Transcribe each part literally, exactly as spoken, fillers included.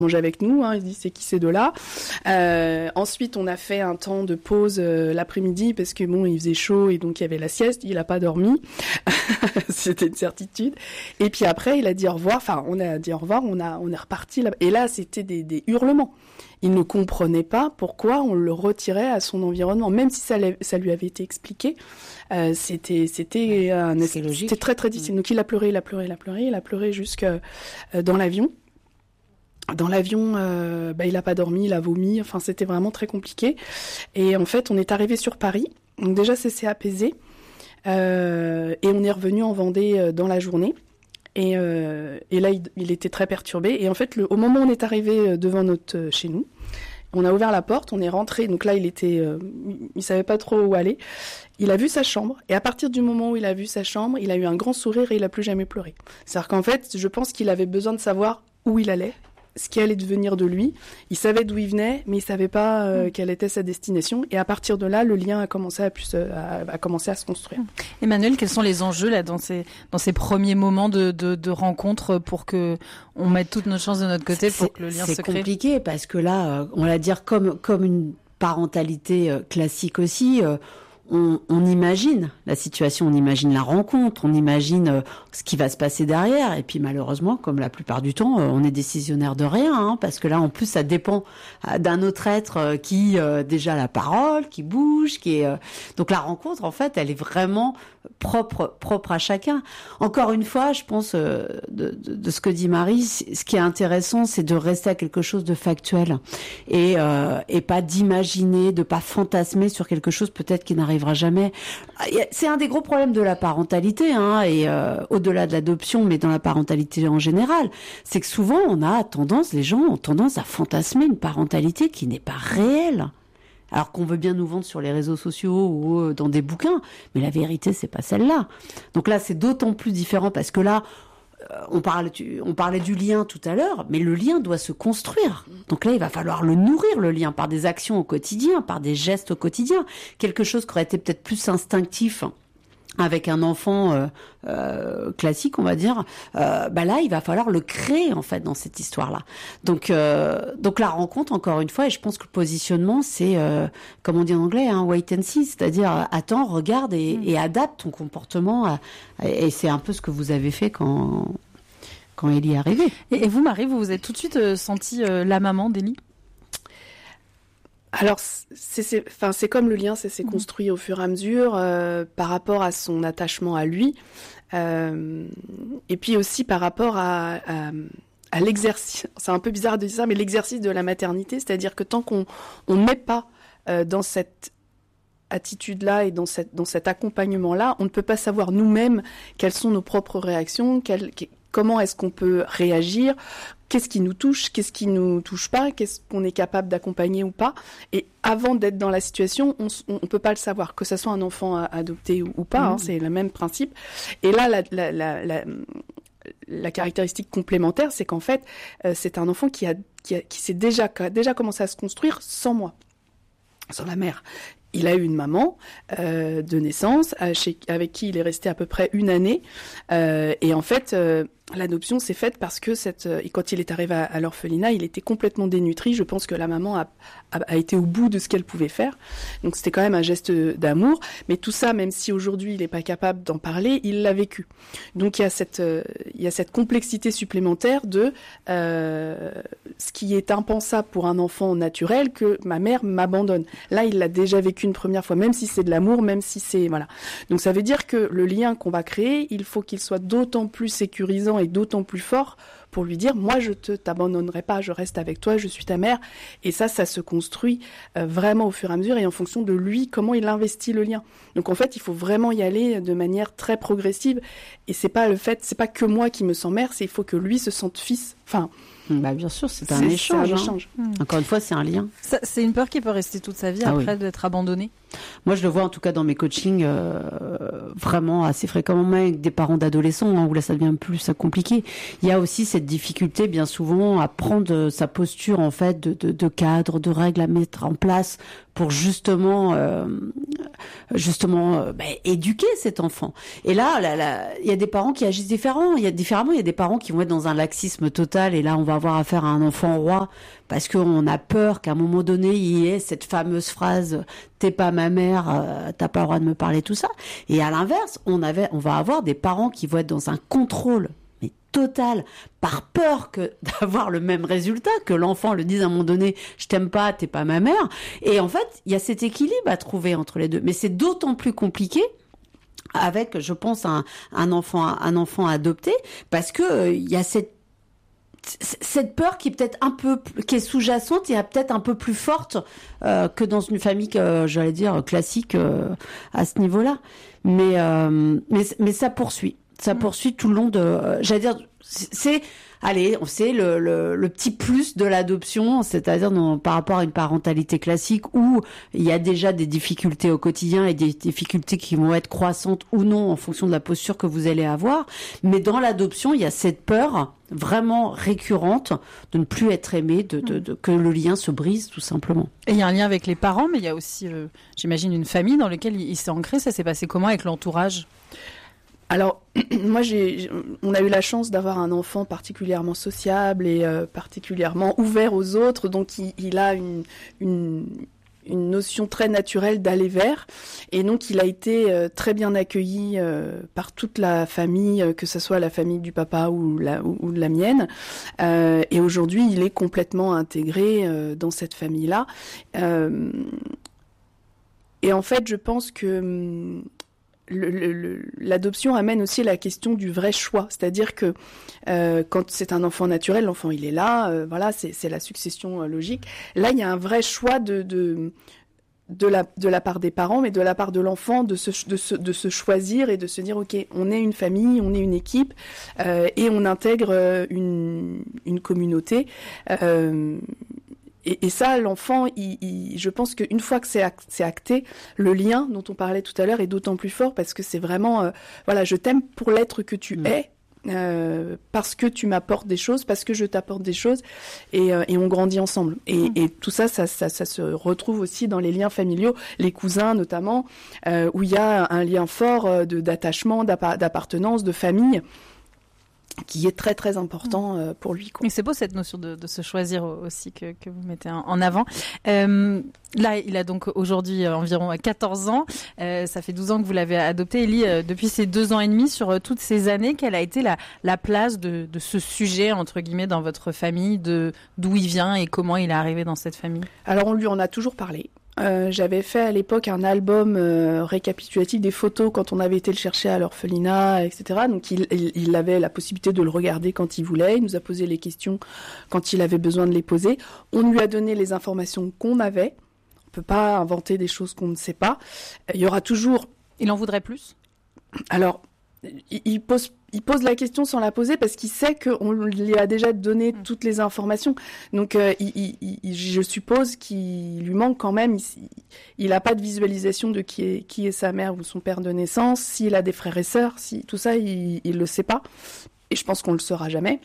manger avec nous, hein, il dit c'est qui ces deux-là. Euh, ensuite, on a fait un temps de pause euh, l'après-midi parce que bon, il faisait chaud et donc il y avait la sieste. Il a pas dormi, c'était une certitude. Et puis après, il a dit au revoir. Enfin, on a dit au revoir. On a, on est reparti là. Et là, c'était des, des hurlements. Il ne comprenait pas pourquoi on le retirait à son environnement, même si ça, ça lui avait été expliqué. Euh, c'était, c'était, un, c'était très très difficile. Donc il a pleuré, il a pleuré, il a pleuré, il a pleuré jusque euh, dans l'avion. Dans l'avion, euh, bah, il a pas dormi, il a vomi. Enfin, c'était vraiment très compliqué. Et en fait, on est arrivé sur Paris. Donc déjà, ça s'est apaisé. Euh, et on est revenu en Vendée euh, dans la journée. Et, euh, et là, il, il était très perturbé. Et en fait, le, au moment où on est arrivé devant notre euh, chez nous, on a ouvert la porte, on est rentré. Donc là, il était, euh, il savait pas trop où aller. Il a vu sa chambre. Et à partir du moment où il a vu sa chambre, il a eu un grand sourire et il a plus jamais pleuré. C'est-à-dire qu'en fait, je pense qu'il avait besoin de savoir où il allait, ce qui allait devenir de lui. Il savait d'où il venait, mais il savait pas euh, mmh. quelle était sa destination. Et à partir de là, le lien a commencé à, plus, à, à, commencer à se construire. Emmanuel, quels sont les enjeux là dans ces dans ces premiers moments de de, de rencontre pour que on mette toutes nos chances de notre côté pour c'est, que le lien se crée? C'est compliqué parce que là, on va dire comme comme une parentalité classique aussi. Euh, On, on imagine la situation, on imagine la rencontre, on imagine euh, ce qui va se passer derrière. Et puis malheureusement, comme la plupart du temps, euh, on est décisionnaire de rien, hein, parce que là, en plus, ça dépend euh, d'un autre être euh, qui euh, déjà a la parole, qui bouge, qui est. Euh... Donc la rencontre, en fait, elle est vraiment propre, propre à chacun. Encore une fois, je pense euh, de, de, de ce que dit Marie, ce qui est intéressant, c'est de rester à quelque chose de factuel et euh, et pas d'imaginer, de pas fantasmer sur quelque chose peut-être qui n'arrive jamais. C'est un des gros problèmes de la parentalité, hein, et euh, au-delà de l'adoption, mais dans la parentalité en général, c'est que souvent on a tendance, les gens ont tendance à fantasmer une parentalité qui n'est pas réelle. Alors qu'on veut bien nous vendre sur les réseaux sociaux ou dans des bouquins, mais la vérité c'est pas celle-là. Donc là c'est d'autant plus différent parce que là On parlait, on parlait du lien tout à l'heure, mais le lien doit se construire. Donc là, il va falloir le nourrir, le lien, par des actions au quotidien, par des gestes au quotidien. Quelque chose qui aurait été peut-être plus instinctif avec un enfant euh, euh, classique, on va dire. Euh, bah là, il va falloir le créer, en fait, dans cette histoire-là. Donc, euh, donc la rencontre, encore une fois, et je pense que le positionnement, c'est, euh, comme on dit en anglais, hein, wait and see, c'est-à-dire attends, regarde et, et adapte ton comportement. À, et c'est un peu ce que vous avez fait quand quand Élie est arrivée. Et, et vous, Marie, vous vous êtes tout de suite euh, sentie euh, la maman d'Élie ? Alors, c'est, c'est, enfin, c'est comme le lien, c'est s'est construit au fur et à mesure euh, par rapport à son attachement à lui, euh, et puis aussi par rapport à, à, à l'exercice. C'est un peu bizarre de dire ça, mais l'exercice de la maternité, c'est-à-dire que tant qu'on on n'est pas euh, dans cette attitude-là et dans, cette, dans cet accompagnement-là, on ne peut pas savoir nous-mêmes quelles sont nos propres réactions, quelles, comment est-ce qu'on peut réagir, qu'est-ce qui nous touche, qu'est-ce qui nous touche pas, qu'est-ce qu'on est capable d'accompagner ou pas. Et avant d'être dans la situation, on ne peut pas le savoir, que ce soit un enfant adopté ou, ou pas, mmh. hein, c'est le même principe. Et là, la, la, la, la, la caractéristique complémentaire, c'est qu'en fait, euh, c'est un enfant qui, a, qui, a, qui s'est déjà, qui a déjà commencé à se construire sans moi, sans la mère. Il a eu une maman euh, de naissance chez, avec qui il est resté à peu près une année. Euh, et en fait, euh, l'adoption s'est faite parce que cette, euh, quand il est arrivé à, à l'orphelinat, il était complètement dénutri. Je pense que la maman a, a, a été au bout de ce qu'elle pouvait faire. Donc c'était quand même un geste d'amour. Mais tout ça, même si aujourd'hui il n'est pas capable d'en parler, il l'a vécu. Donc il y a cette, euh, il y a cette complexité supplémentaire de euh, ce qui est impensable pour un enfant naturel, que ma mère m'abandonne. Là, il l'a déjà vécu une première fois, même si c'est de l'amour, même si c'est... voilà. Donc ça veut dire que le lien qu'on va créer, il faut qu'il soit d'autant plus sécurisant et d'autant plus fort pour lui dire, moi je te t'abandonnerai pas, je reste avec toi, je suis ta mère. Et ça, ça se construit euh, vraiment au fur et à mesure et en fonction de lui, comment il investit le lien. Donc en fait, il faut vraiment y aller de manière très progressive. Et c'est pas le fait, c'est pas que moi qui me sens mère, c'est il faut que lui se sente fils. Enfin... Bah bien sûr, c'est un c'est, échange. C'est un échange. Hein. Encore une fois, c'est un lien. Ça, c'est une peur qui peut rester toute sa vie ah après oui. d'être abandonnée. Moi, je le vois en tout cas dans mes coachings euh, vraiment assez fréquemment avec des parents d'adolescents hein, où là ça devient plus compliqué. Il y a aussi cette difficulté bien souvent à prendre sa posture en fait de, de, de cadre, de règles à mettre en place pour justement euh, justement euh, bah, éduquer cet enfant. Et là, il y a des parents qui agissent différemment. Il y a différemment, il y a des parents qui vont être dans un laxisme total et là, on va avoir affaire à un enfant roi parce qu'on a peur qu'à un moment donné, il y ait cette fameuse phrase « t'es pas ma mère, euh, t'as pas le droit de me parler », tout ça. Et à l'inverse, on avait, on va avoir des parents qui vont être dans un contrôle mais total, par peur que d'avoir le même résultat, que l'enfant le dise à un moment donné « je t'aime pas, t'es pas ma mère ». Et en fait, il y a cet équilibre à trouver entre les deux. Mais c'est d'autant plus compliqué avec, je pense, un, un enfant, un enfant adopté, parce que euh, il y a cette cette peur qui est peut-être un peu, qui est sous-jacente et peut-être un peu plus forte euh, que dans une famille, que, j'allais dire, classique euh, à ce niveau-là. Mais, euh, mais, mais ça poursuit. Ça poursuit tout le long de... Euh, j'allais dire, c'est... Allez, on sait le, le, le petit plus de l'adoption, c'est-à-dire dans, par rapport à une parentalité classique où il y a déjà des difficultés au quotidien et des difficultés qui vont être croissantes ou non en fonction de la posture que vous allez avoir. Mais dans l'adoption, il y a cette peur vraiment récurrente de ne plus être aimé, de, de, de, que le lien se brise tout simplement. Et il y a un lien avec les parents, mais il y a aussi, euh, j'imagine, une famille dans laquelle il, il s'est ancré. Ça s'est passé comment avec l'entourage ? Alors, moi, j'ai, on a eu la chance d'avoir un enfant particulièrement sociable et euh, particulièrement ouvert aux autres, donc il, il a une, une, une notion très naturelle d'aller vers, et donc il a été euh, très bien accueilli euh, par toute la famille, euh, que ce soit la famille du papa ou, la, ou, ou de la mienne, euh, et aujourd'hui, il est complètement intégré euh, dans cette famille-là. Euh, et en fait, je pense que... Le, le, l'adoption amène aussi la question du vrai choix, c'est-à-dire que euh, quand c'est un enfant naturel, l'enfant il est là, euh, voilà, c'est, c'est la succession euh, logique. Là, il y a un vrai choix de de de la de la part des parents, mais de la part de l'enfant, de se de se de se choisir et de se dire ok, on est une famille, on est une équipe euh, et on intègre une une communauté. Euh, Et, et ça, l'enfant, il, il, je pense qu'une fois que c'est, act, c'est acté, le lien dont on parlait tout à l'heure est d'autant plus fort parce que c'est vraiment, euh, voilà, je t'aime pour l'être que tu mmh. es, euh, parce que tu m'apportes des choses, parce que je t'apporte des choses, et, euh, et on grandit ensemble. Et, mmh. et tout ça ça, ça, ça se retrouve aussi dans les liens familiaux, les cousins notamment, euh, où il y a un lien fort de, d'attachement, d'appartenance, de famille, qui est très très important euh, pour lui, quoi. Et c'est beau cette notion de, de se choisir aussi que, que vous mettez en, en avant. Euh, là, il a donc aujourd'hui euh, environ quatorze ans. Euh, ça fait douze ans que vous l'avez adopté. Elie, euh, depuis ces deux ans et demi, sur euh, toutes ces années, quelle a été la, la place de, de ce sujet, entre guillemets, dans votre famille, de d'où il vient et comment il est arrivé dans cette famille ? Alors, on lui en a toujours parlé. Euh, j'avais fait à l'époque un album euh, récapitulatif des photos quand on avait été le chercher à l'orphelinat, et cetera. Donc il, il, il avait la possibilité de le regarder quand il voulait. Il nous a posé les questions quand il avait besoin de les poser. On lui a donné les informations qu'on avait. On peut pas inventer des choses qu'on ne sait pas. Il y aura toujours... Il en voudrait plus ? Alors, il, il pose... Il pose la question sans la poser parce qu'il sait qu'on lui a déjà donné toutes les informations. Donc, euh, il, il, il, je suppose qu'il lui manque quand même. Il n'a pas de visualisation de qui est, qui est sa mère ou son père de naissance, s'il a des frères et sœurs, si, tout ça, il ne le sait pas. Et je pense qu'on ne le saura jamais.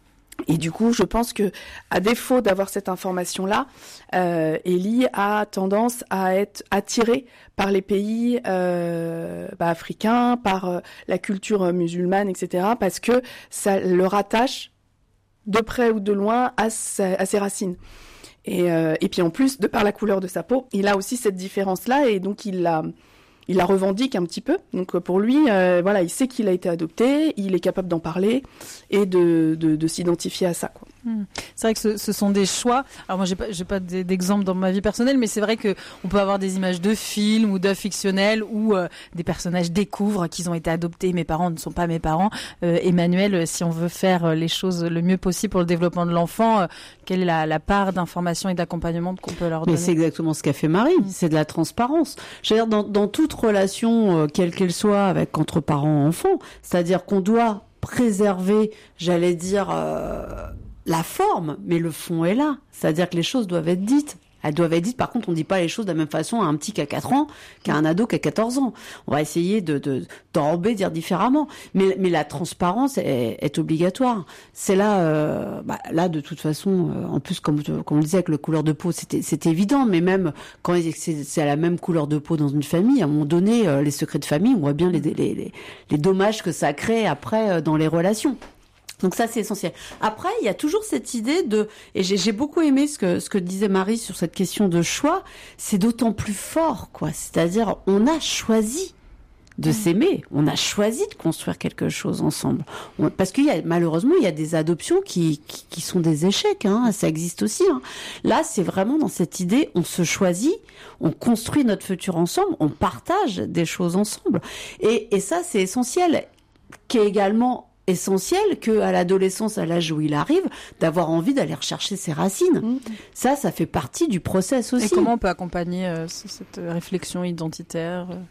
Et du coup, je pense que, à défaut d'avoir cette information-là, euh, Elie a tendance à être attiré par les pays euh, bah, africains, par euh, la culture musulmane, et cetera, parce que ça le rattache de près ou de loin à, sa, à ses racines. Et, euh, et puis en plus, de par la couleur de sa peau, il a aussi cette différence-là, et donc il l'a... Il la revendique un petit peu. Donc pour lui, euh, voilà, il sait qu'il a été adopté, il est capable d'en parler et de, de, de s'identifier à ça, quoi. Mmh. C'est vrai que ce, ce sont des choix. Alors moi, j'ai pas, j'ai pas d'exemple dans ma vie personnelle, mais c'est vrai que on peut avoir des images de films ou d'œuvres fictionnelles où euh, des personnages découvrent qu'ils ont été adoptés. Mes parents ne sont pas mes parents. Euh, Emmanuel, si on veut faire les choses le mieux possible pour le développement de l'enfant, euh, quelle est la, la part d'information et d'accompagnement qu'on peut leur donner ? Mais c'est exactement ce qu'a fait Marie. Mmh. C'est de la transparence. Je veux dire, dans, dans toute relation, euh, quelle qu'elle soit, avec entre parents et enfants, c'est-à-dire qu'on doit préserver, j'allais dire. Euh, la forme, mais le fond est là. C'est-à-dire que les choses doivent être dites. Elles doivent être dites. Par contre, on ne dit pas les choses de la même façon à un petit qui a quatre ans qu'à un ado qui a quatorze ans. On va essayer de, de, d'enrober, dire différemment. Mais, mais la transparence est, est obligatoire. C'est là, euh, bah, là, de toute façon, euh, en plus, comme, comme on le disait, avec la couleur de peau, c'était, c'était évident. Mais même quand c'est, c'est à la même couleur de peau dans une famille, à un moment donné, euh, les secrets de famille, on voit bien les, les, les, les dommages que ça crée après euh, dans les relations. Donc ça, c'est essentiel. Après, il y a toujours cette idée de, et j'ai, j'ai beaucoup aimé ce que, ce que disait Marie sur cette question de choix, c'est d'autant plus fort, quoi. C'est-à-dire, on a choisi de mmh. s'aimer, on a choisi de construire quelque chose ensemble. On, parce qu'il y a, malheureusement, il y a des adoptions qui, qui, qui sont des échecs, hein, ça existe aussi. Hein. Là, c'est vraiment dans cette idée, on se choisit, on construit notre futur ensemble, on partage des choses ensemble. Et, et ça, c'est essentiel, qui est également essentiel que à l'adolescence, à l'âge où il arrive, d'avoir envie d'aller rechercher ses racines. Mmh. Ça, ça fait partie du process aussi. Et comment on peut accompagner euh, cette réflexion identitaire euh...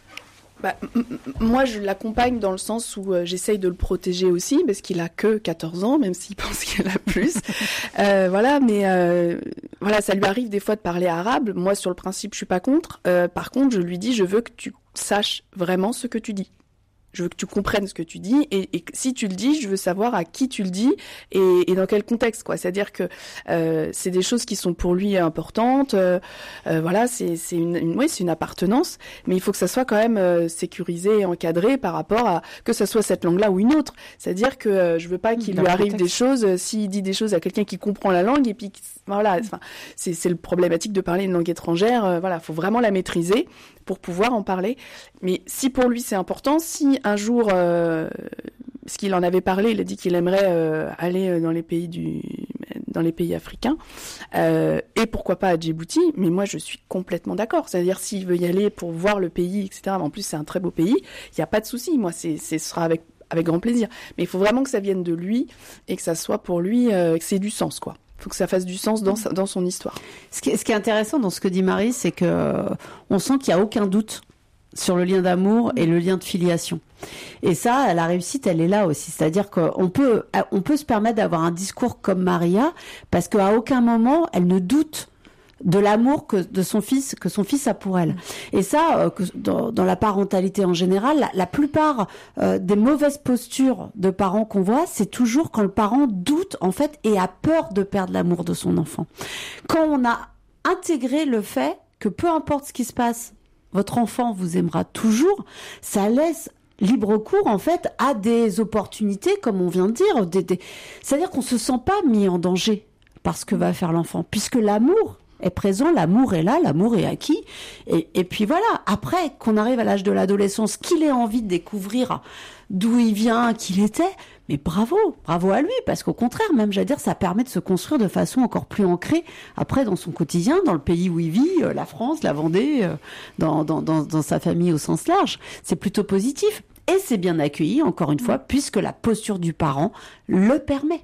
Bah, m- m- moi, je l'accompagne dans le sens où euh, j'essaye de le protéger aussi, parce qu'il a que quatorze ans, même s'il pense qu'il a plus. euh, voilà, mais euh, voilà, ça lui arrive des fois de parler arabe. Moi, sur le principe, je suis pas contre. Euh, par contre, je lui dis, je veux que tu saches vraiment ce que tu dis. Je veux que tu comprennes ce que tu dis, et, et si tu le dis, je veux savoir à qui tu le dis et, et dans quel contexte, quoi. C'est-à-dire que euh, c'est des choses qui sont pour lui importantes. Euh, euh, voilà, c'est, c'est une, une, oui, c'est une appartenance, mais il faut que ça soit quand même euh, sécurisé et encadré par rapport à que ça soit cette langue-là ou une autre. C'est-à-dire que euh, je veux pas qu'il dans lui arrive contexte. Des choses euh, s'il dit des choses à quelqu'un qui comprend la langue et puis voilà. Enfin, c'est, c'est le problématique de parler une langue étrangère. Euh, voilà, faut vraiment la maîtriser pour pouvoir en parler. Mais si pour lui c'est important, si un jour, euh, parce qu'il en avait parlé, il a dit qu'il aimerait euh, aller dans les pays du, dans les pays africains, euh, et pourquoi pas à Djibouti. Mais moi, je suis complètement d'accord. C'est-à-dire s'il veut y aller pour voir le pays, et cetera. En plus, c'est un très beau pays. Il y a pas de souci. Moi, c'est, c'est, ce sera avec avec grand plaisir. Mais il faut vraiment que ça vienne de lui et que ça soit pour lui, euh, que c'est du sens, quoi. Il faut que ça fasse du sens dans, sa, dans son histoire. Ce qui, est, ce qui est intéressant dans ce que dit Marie, c'est que euh, on sent qu'il n'y a aucun doute sur le lien d'amour et le lien de filiation. Et ça, la réussite, elle est là aussi. C'est-à-dire qu'on peut, on peut se permettre d'avoir un discours comme Maria, parce qu'à aucun moment, elle ne doute de l'amour que de son fils que son fils a pour elle. Et ça, euh, que dans, dans la parentalité en général, la, la plupart euh, des mauvaises postures de parents qu'on voit, c'est toujours quand le parent doute en fait et a peur de perdre l'amour de son enfant. Quand on a intégré le fait que peu importe ce qui se passe, votre enfant vous aimera toujours, ça laisse libre cours en fait à des opportunités, comme on vient de dire. Des, des... C'est-à-dire qu'on se sent pas mis en danger par ce que va faire l'enfant, puisque l'amour est présent, l'amour est là, l'amour est acquis. Et, et puis voilà, après qu'on arrive à l'âge de l'adolescence, qu'il ait envie de découvrir d'où il vient, qui il était, mais bravo, bravo à lui, parce qu'au contraire, même, j'allais dire, ça permet de se construire de façon encore plus ancrée, après, dans son quotidien, dans le pays où il vit, euh, la France, la Vendée, euh, dans, dans, dans, dans sa famille au sens large. C'est plutôt positif. Et c'est bien accueilli, encore une fois, puisque la posture du parent le permet.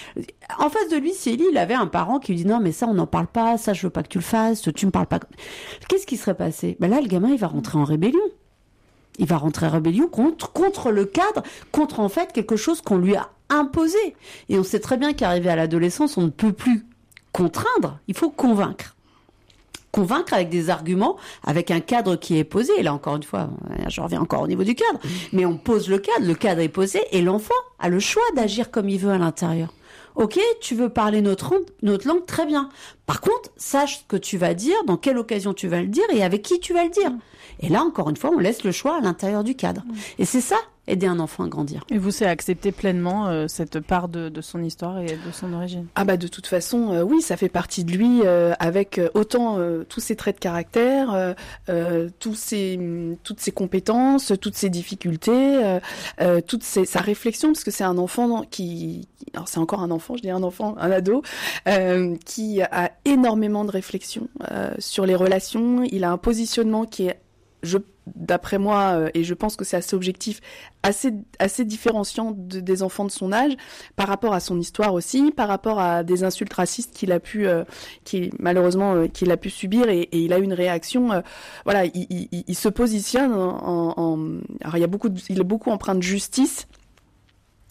En face de lui, Célie, il avait un parent qui lui dit non mais ça on n'en parle pas, ça je veux pas que tu le fasses, tu me parles pas. Qu'est-ce qui serait passé? Ben là le gamin il va rentrer en rébellion. Il va rentrer en rébellion contre contre le cadre, contre en fait quelque chose qu'on lui a imposé. Et on sait très bien qu'arrivé à l'adolescence, on ne peut plus contraindre, il faut convaincre. Convaincre avec des arguments, avec un cadre qui est posé. Et là, encore une fois, je reviens encore au niveau du cadre, mais on pose le cadre, le cadre est posé, et l'enfant a le choix d'agir comme il veut à l'intérieur. Ok, tu veux parler notre, notre langue, très bien. Par contre, sache ce que tu vas dire, dans quelle occasion tu vas le dire, et avec qui tu vas le dire. Et là, encore une fois, on laisse le choix à l'intérieur du cadre. Et c'est ça, aider un enfant à grandir. Et vous, c'est accepter pleinement euh, cette part de, de son histoire et de son origine? Ah bah de toute façon, euh, oui, ça fait partie de lui, euh, avec euh, autant euh, tous ses traits de caractère, euh, euh, tous ses, toutes ses compétences, toutes ses difficultés, euh, euh, toute ses, sa réflexion, parce que c'est un enfant qui... Alors c'est encore un enfant, je dis un enfant, un ado, euh, qui a énormément de réflexion euh, sur les relations. Il a un positionnement qui est, je, d'après moi, euh, et je pense que c'est assez objectif, assez, assez différenciant de, des enfants de son âge, par rapport à son histoire aussi, par rapport à des insultes racistes qu'il a pu, euh, qu'il, malheureusement, euh, qu'il a pu subir, et, et il a une réaction. Euh, voilà, il, il, il se positionne en, en, en, alors il y a beaucoup, de, il est beaucoup empreint de justice.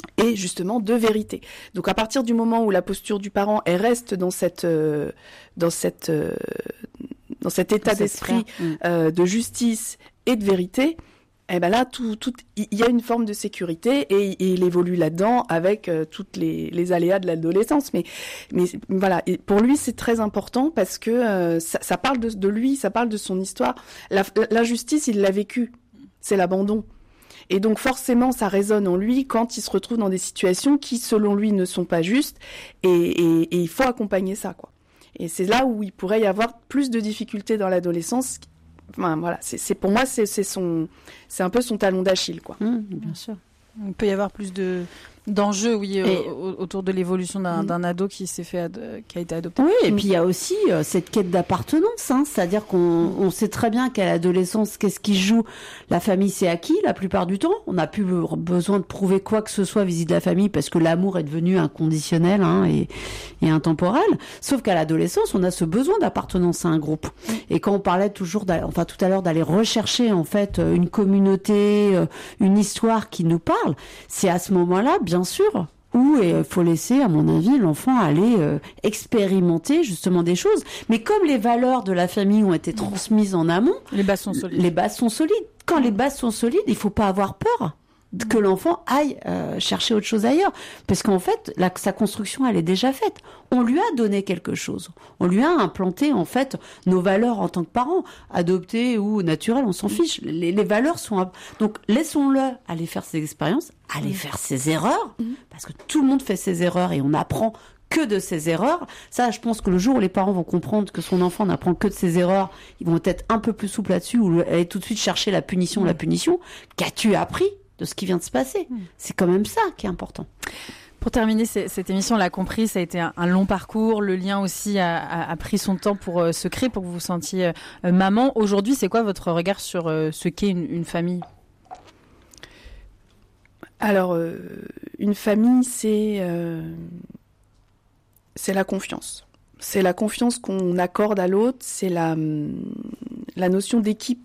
et justement de vérité. Donc à partir du moment où la posture du parent elle reste dans cette euh, dans cette euh, dans cet état dans d'esprit euh, de justice et de vérité, eh ben là tout tout il y a une forme de sécurité et, et il évolue là-dedans avec euh, toutes les les aléas de l'adolescence. Mais mais voilà, et pour lui c'est très important parce que euh, ça, ça parle de, de lui, ça parle de son histoire. La, l'injustice il l'a vécu, c'est l'abandon. Et donc forcément, ça résonne en lui quand il se retrouve dans des situations qui, selon lui, ne sont pas justes. Et, et, et il faut accompagner ça, quoi. Et c'est là où il pourrait y avoir plus de difficultés dans l'adolescence. Enfin, voilà, c'est, c'est pour moi, c'est, c'est son, c'est un peu son talon d'Achille, quoi. Mmh, bien sûr. Il peut y avoir plus de d'enjeux, oui, et... au, autour de l'évolution d'un, mmh. d'un ado qui s'est fait, ad... qui a été adopté. Oui, et mmh. puis il y a aussi euh, cette quête d'appartenance, hein, c'est-à-dire qu'on on sait très bien qu'à l'adolescence, qu'est-ce qui joue ? La famille, c'est acquis la plupart du temps. On n'a plus besoin de prouver quoi que ce soit vis-à-vis de la famille parce que l'amour est devenu inconditionnel hein, et, et intemporel. Sauf qu'à l'adolescence, on a ce besoin d'appartenance à un groupe. Mmh. Et quand on parlait toujours, enfin tout à l'heure, d'aller rechercher en fait une communauté, une histoire qui nous parle, c'est à ce moment-là, bien Bien sûr, où il faut laisser, à mon avis, l'enfant aller euh, expérimenter justement des choses. Mais comme les valeurs de la famille ont été transmises en amont, les bases sont solides. Les bases sont solides. Quand les bases sont solides, il faut pas avoir peur que l'enfant aille euh, chercher autre chose ailleurs. Parce qu'en fait, la, sa construction, elle est déjà faite. On lui a donné quelque chose. On lui a implanté, en fait, nos valeurs en tant que parents. Adoptés ou naturels, on s'en fiche. Les, les valeurs sont... Donc, laissons-le aller faire ses expériences, aller faire ses erreurs, parce que tout le monde fait ses erreurs et on apprend que de ses erreurs. Ça, je pense que le jour où les parents vont comprendre que son enfant n'apprend que de ses erreurs, ils vont être un peu plus souples là-dessus, ou aller tout de suite chercher la punition, la punition. Qu'as-tu appris de ce qui vient de se passer? C'est quand même ça qui est important. Pour terminer cette émission, on l'a compris, ça a été un, un long parcours. Le lien aussi a, a, a pris son temps pour euh, se créer, pour que vous vous sentiez euh, maman. Aujourd'hui, c'est quoi votre regard sur euh, ce qu'est une, une famille? Alors, euh, une famille, c'est euh, c'est la confiance. C'est la confiance qu'on accorde à l'autre, c'est la, la notion d'équipe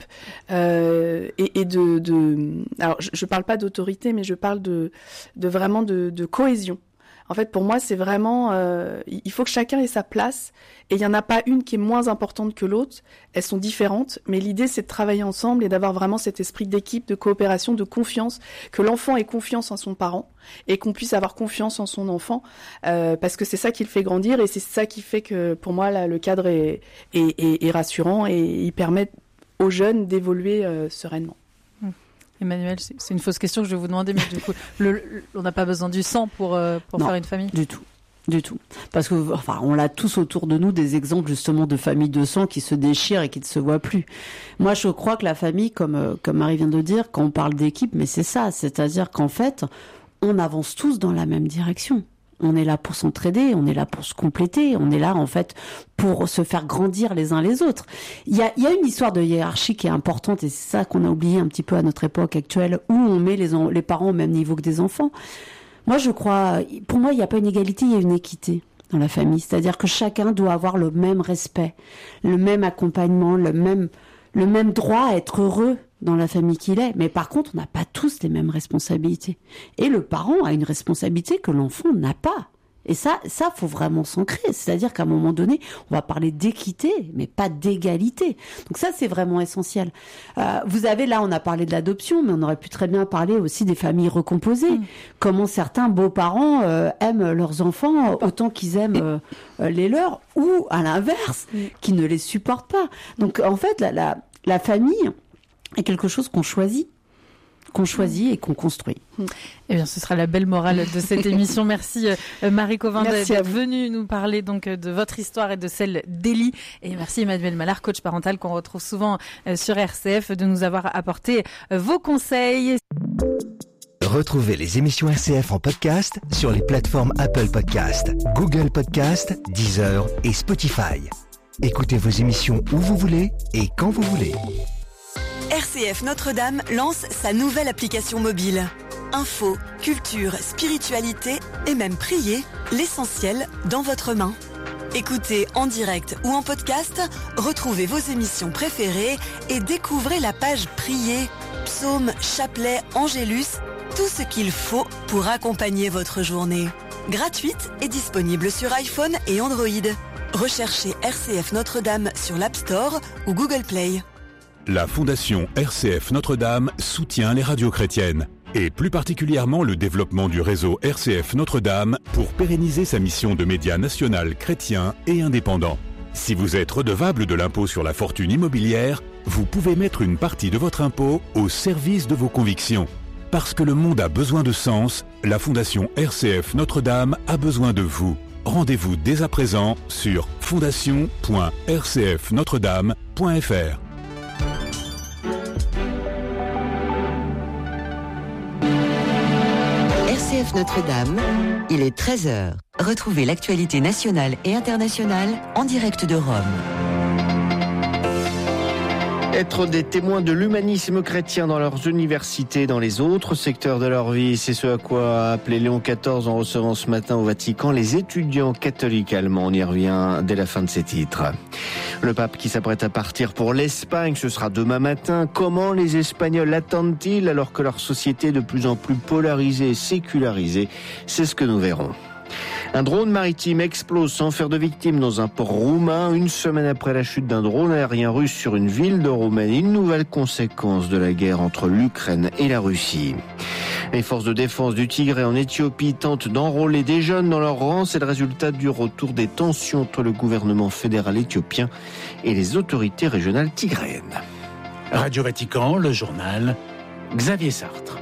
euh, et, et de, de... Alors, je ne parle pas d'autorité, mais je parle de, de vraiment de, de cohésion. En fait, pour moi, c'est vraiment... Euh, il faut que chacun ait sa place. Et il n'y en a pas une qui est moins importante que l'autre. Elles sont différentes. Mais l'idée, c'est de travailler ensemble et d'avoir vraiment cet esprit d'équipe, de coopération, de confiance. Que l'enfant ait confiance en son parent et qu'on puisse avoir confiance en son enfant. Euh, parce que c'est ça qui le fait grandir et c'est ça qui fait que, pour moi, là, le cadre est, est, est, est rassurant et il permet aux jeunes d'évoluer euh, sereinement. Emmanuel, c'est, c'est une fausse question que je vais vous demander, mais du coup, le, le, on n'a pas besoin du sang pour, euh, pour non, faire une famille? Du tout. Du tout. Parce que, enfin, on a tous autour de nous des exemples justement de familles de sang qui se déchirent et qui ne se voient plus. Moi, je crois que la famille, comme, comme Marie vient de dire, quand on parle d'équipe, mais c'est ça. C'est-à-dire qu'en fait, on avance tous dans la même direction. On est là pour s'entraider, on est là pour se compléter, on est là en fait pour se faire grandir les uns les autres. Il y a, il y a une histoire de hiérarchie qui est importante et c'est ça qu'on a oublié un petit peu à notre époque actuelle où on met les, les parents au même niveau que des enfants. Moi je crois, pour moi il n'y a pas une égalité, il y a une équité dans la famille. C'est-à-dire que chacun doit avoir le même respect, le même accompagnement, le même, le même droit à être heureux dans la famille qu'il est. Mais par contre, on n'a pas tous les mêmes responsabilités. Et le parent a une responsabilité que l'enfant n'a pas. Et ça, ça, faut vraiment s'ancrer. C'est-à-dire qu'à un moment donné, on va parler d'équité, mais pas d'égalité. Donc ça, c'est vraiment essentiel. Euh, vous avez, là, on a parlé de l'adoption, mais on aurait pu très bien parler aussi des familles recomposées. Mmh. Comment certains beaux-parents euh, aiment leurs enfants autant qu'ils aiment euh, les leurs, ou à l'inverse, mmh. qui ne les supportent pas. Donc, en fait, la, la, la famille est quelque chose qu'on choisit, qu'on choisit et qu'on construit. Eh bien, ce sera la belle morale de cette émission. Merci euh, Marie Cauvin merci d'être venue nous parler donc de votre histoire et de celle d'Élie. Et merci Emmanuel Mallard, coach parental qu'on retrouve souvent euh, sur R C F, de nous avoir apporté euh, vos conseils. Retrouvez les émissions R C F en podcast sur les plateformes Apple Podcast, Google Podcast, Deezer et Spotify. Écoutez vos émissions où vous voulez et quand vous voulez. R C F Notre-Dame lance sa nouvelle application mobile. Info, culture, spiritualité et même prier, l'essentiel dans votre main. Écoutez en direct ou en podcast, retrouvez vos émissions préférées et découvrez la page Prier, psaumes, chapelets, angélus, Tout ce qu'il faut pour accompagner votre journée. Gratuite et disponible sur iPhone et Android. Recherchez R C F Notre-Dame sur l'App Store ou Google Play. La Fondation R C F Notre-Dame soutient les radios chrétiennes et plus particulièrement le développement du réseau R C F Notre-Dame pour pérenniser sa mission de média national chrétien et indépendant. Si vous êtes redevable de l'impôt sur la fortune immobilière, vous pouvez mettre une partie de votre impôt au service de vos convictions. Parce que le monde a besoin de sens, la Fondation R C F Notre-Dame a besoin de vous. Rendez-vous dès à présent sur fondation point r c f notre dame point f r. R C F Notre-Dame, il est treize heures. Retrouvez l'actualité nationale et internationale en direct de Rome. Être des témoins de l'humanisme chrétien dans leurs universités, dans les autres secteurs de leur vie, c'est ce à quoi a appelé Léon quatorze en recevant ce matin au Vatican les étudiants catholiques allemands. On y revient dès la fin de ces titres. Le pape qui s'apprête à partir pour l'Espagne, ce sera demain matin. Comment les Espagnols l'attendent-ils alors que leur société est de plus en plus polarisée et sécularisée? C'est ce que nous verrons. Un drone maritime explose sans faire de victimes dans un port roumain, une semaine après la chute d'un drone aérien russe sur une ville de Roumanie. Une nouvelle conséquence de la guerre entre l'Ukraine et la Russie. Les forces de défense du Tigré en Éthiopie tentent d'enrôler des jeunes dans leurs rangs. C'est le résultat du retour des tensions entre le gouvernement fédéral éthiopien et les autorités régionales tigréennes. Radio Vatican, le journal, Xavier Sartre.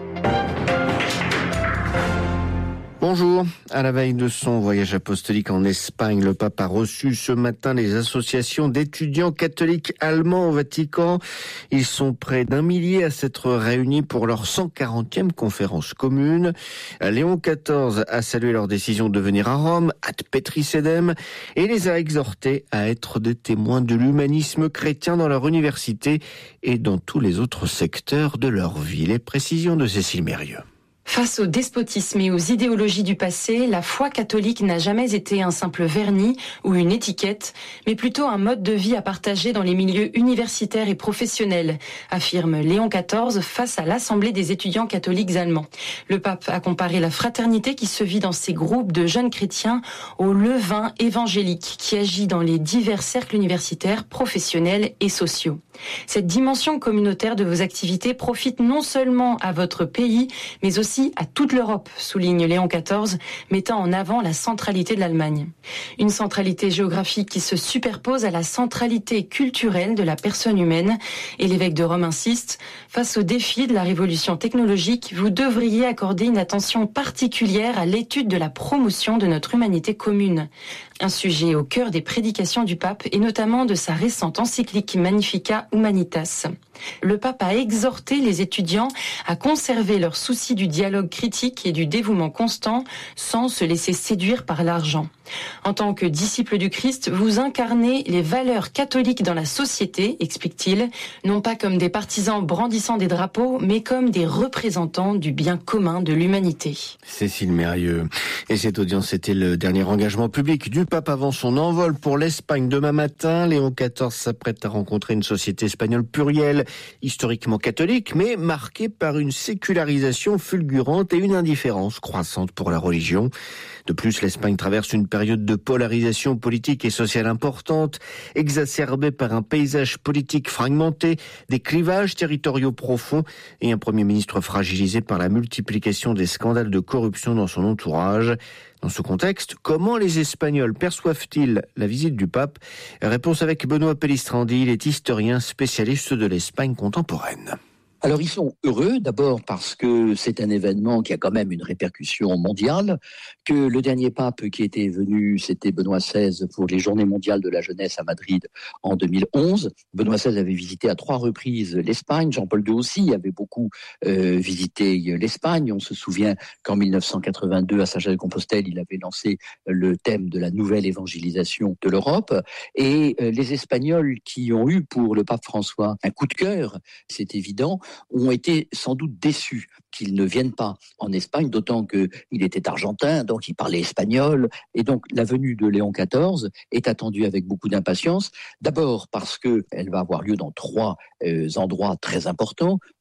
Bonjour. À la veille de son voyage apostolique en Espagne, le pape a reçu ce matin les associations d'étudiants catholiques allemands au Vatican. Ils sont près d'un millier à s'être réunis pour leur cent quarantième conférence commune. Léon quatorze a salué leur décision de venir à Rome, ad Petris Sedem, et les a exhortés à être des témoins de l'humanisme chrétien dans leur université et dans tous les autres secteurs de leur vie. Les précisions de Cécile Mérieux. Face au despotisme et aux idéologies du passé, la foi catholique n'a jamais été un simple vernis ou une étiquette, mais plutôt un mode de vie à partager dans les milieux universitaires et professionnels, affirme Léon quatorze face à l'Assemblée des étudiants catholiques allemands. Le pape a comparé la fraternité qui se vit dans ces groupes de jeunes chrétiens au levain évangélique qui agit dans les divers cercles universitaires, professionnels et sociaux. Cette dimension communautaire de vos activités profite non seulement à votre pays, mais aussi à toute l'Europe, souligne Léon quatorze, mettant en avant la centralité de l'Allemagne. Une centralité géographique qui se superpose à la centralité culturelle de la personne humaine. Et l'évêque de Rome insiste, face aux défis de la révolution technologique, vous devriez accorder une attention particulière à l'étude de la promotion de notre humanité commune. Un sujet au cœur des prédications du pape et notamment de sa récente encyclique Magnificat Humanitas. Le pape a exhorté les étudiants à conserver leur souci du dialogue critique et du dévouement constant sans se laisser séduire par l'argent. En tant que disciple du Christ, vous incarnez les valeurs catholiques dans la société, explique-t-il, non pas comme des partisans brandissant des drapeaux, mais comme des représentants du bien commun de l'humanité. Cécile Mérieux. Et cette audience, c'était le dernier engagement public du pape avant son envol pour l'Espagne demain matin. Léon quatorze s'apprête à rencontrer une société espagnole plurielle, historiquement catholique, mais marquée par une sécularisation fulgurante et une indifférence croissante pour la religion. De plus, l'Espagne traverse une période de polarisation politique et sociale importante, exacerbée par un paysage politique fragmenté, des clivages territoriaux profonds et un Premier ministre fragilisé par la multiplication des scandales de corruption dans son entourage. Dans ce contexte, comment les Espagnols perçoivent-ils la visite du pape? Réponse avec Benoît Pellistrandi, il est historien spécialiste de l'Espagne contemporaine. Alors ils sont heureux d'abord parce que c'est un événement qui a quand même une répercussion mondiale, que le dernier pape qui était venu, c'était Benoît seize pour les Journées mondiales de la jeunesse à Madrid en deux mille onze. Benoît seize avait visité à trois reprises l'Espagne, Jean-Paul deux aussi avait beaucoup euh, visité l'Espagne. On se souvient qu'en mille neuf cent quatre-vingt-deux à Saint-Jacques-de-Compostelle, il avait lancé le thème de la nouvelle évangélisation de l'Europe. Et euh, les Espagnols qui ont eu pour le pape François un coup de cœur, c'est évident, ont été sans doute déçus qu'il ne vienne pas en Espagne, d'autant qu'il était argentin, donc il parlait espagnol, et donc la venue de Léon quatorze est attendue avec beaucoup d'impatience, d'abord parce qu'elle va avoir lieu dans trois euh, endroits très importants,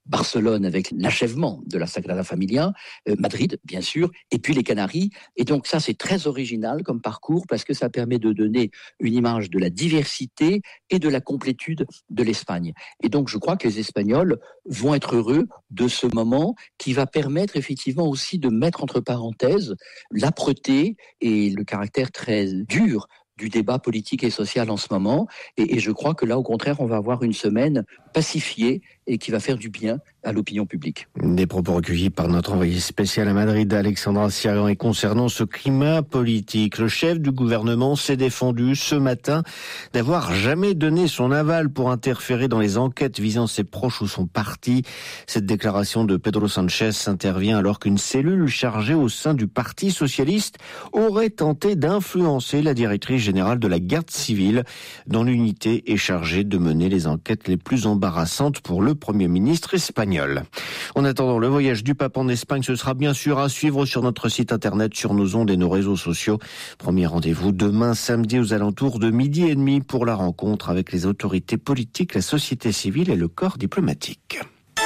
Barcelone avec l'achèvement de la Sagrada Familia, euh, Madrid bien sûr, et puis les Canaries. Et donc ça c'est très original comme parcours parce que ça permet de donner une image de la diversité et de la complétude de l'Espagne. Et donc je crois que les Espagnols vont être heureux de ce moment qui va permettre effectivement aussi de mettre entre parenthèses l'âpreté et le caractère très dur du débat politique et social en ce moment. Et, et je crois que là, au contraire, on va avoir une semaine pacifiée et qui va faire du bien à l'opinion publique. Des propos recueillis par notre envoyé spécial à Madrid, Alexandra Sirgan. Et concernant ce climat politique, le chef du gouvernement s'est défendu ce matin d'avoir jamais donné son aval pour interférer dans les enquêtes visant ses proches ou son parti. Cette déclaration de Pedro Sánchez intervient alors qu'une cellule chargée au sein du Parti socialiste aurait tenté d'influencer la directrice générale de la garde civile, dont l'unité est chargée de mener les enquêtes les plus embarrassantes pour le Premier ministre espagnol. En attendant, le voyage du pape en Espagne, ce sera bien sûr à suivre sur notre site internet, sur nos ondes et nos réseaux sociaux. Premier rendez-vous demain samedi aux alentours de midi et demi pour la rencontre avec les autorités politiques, la société civile et le corps diplomatique.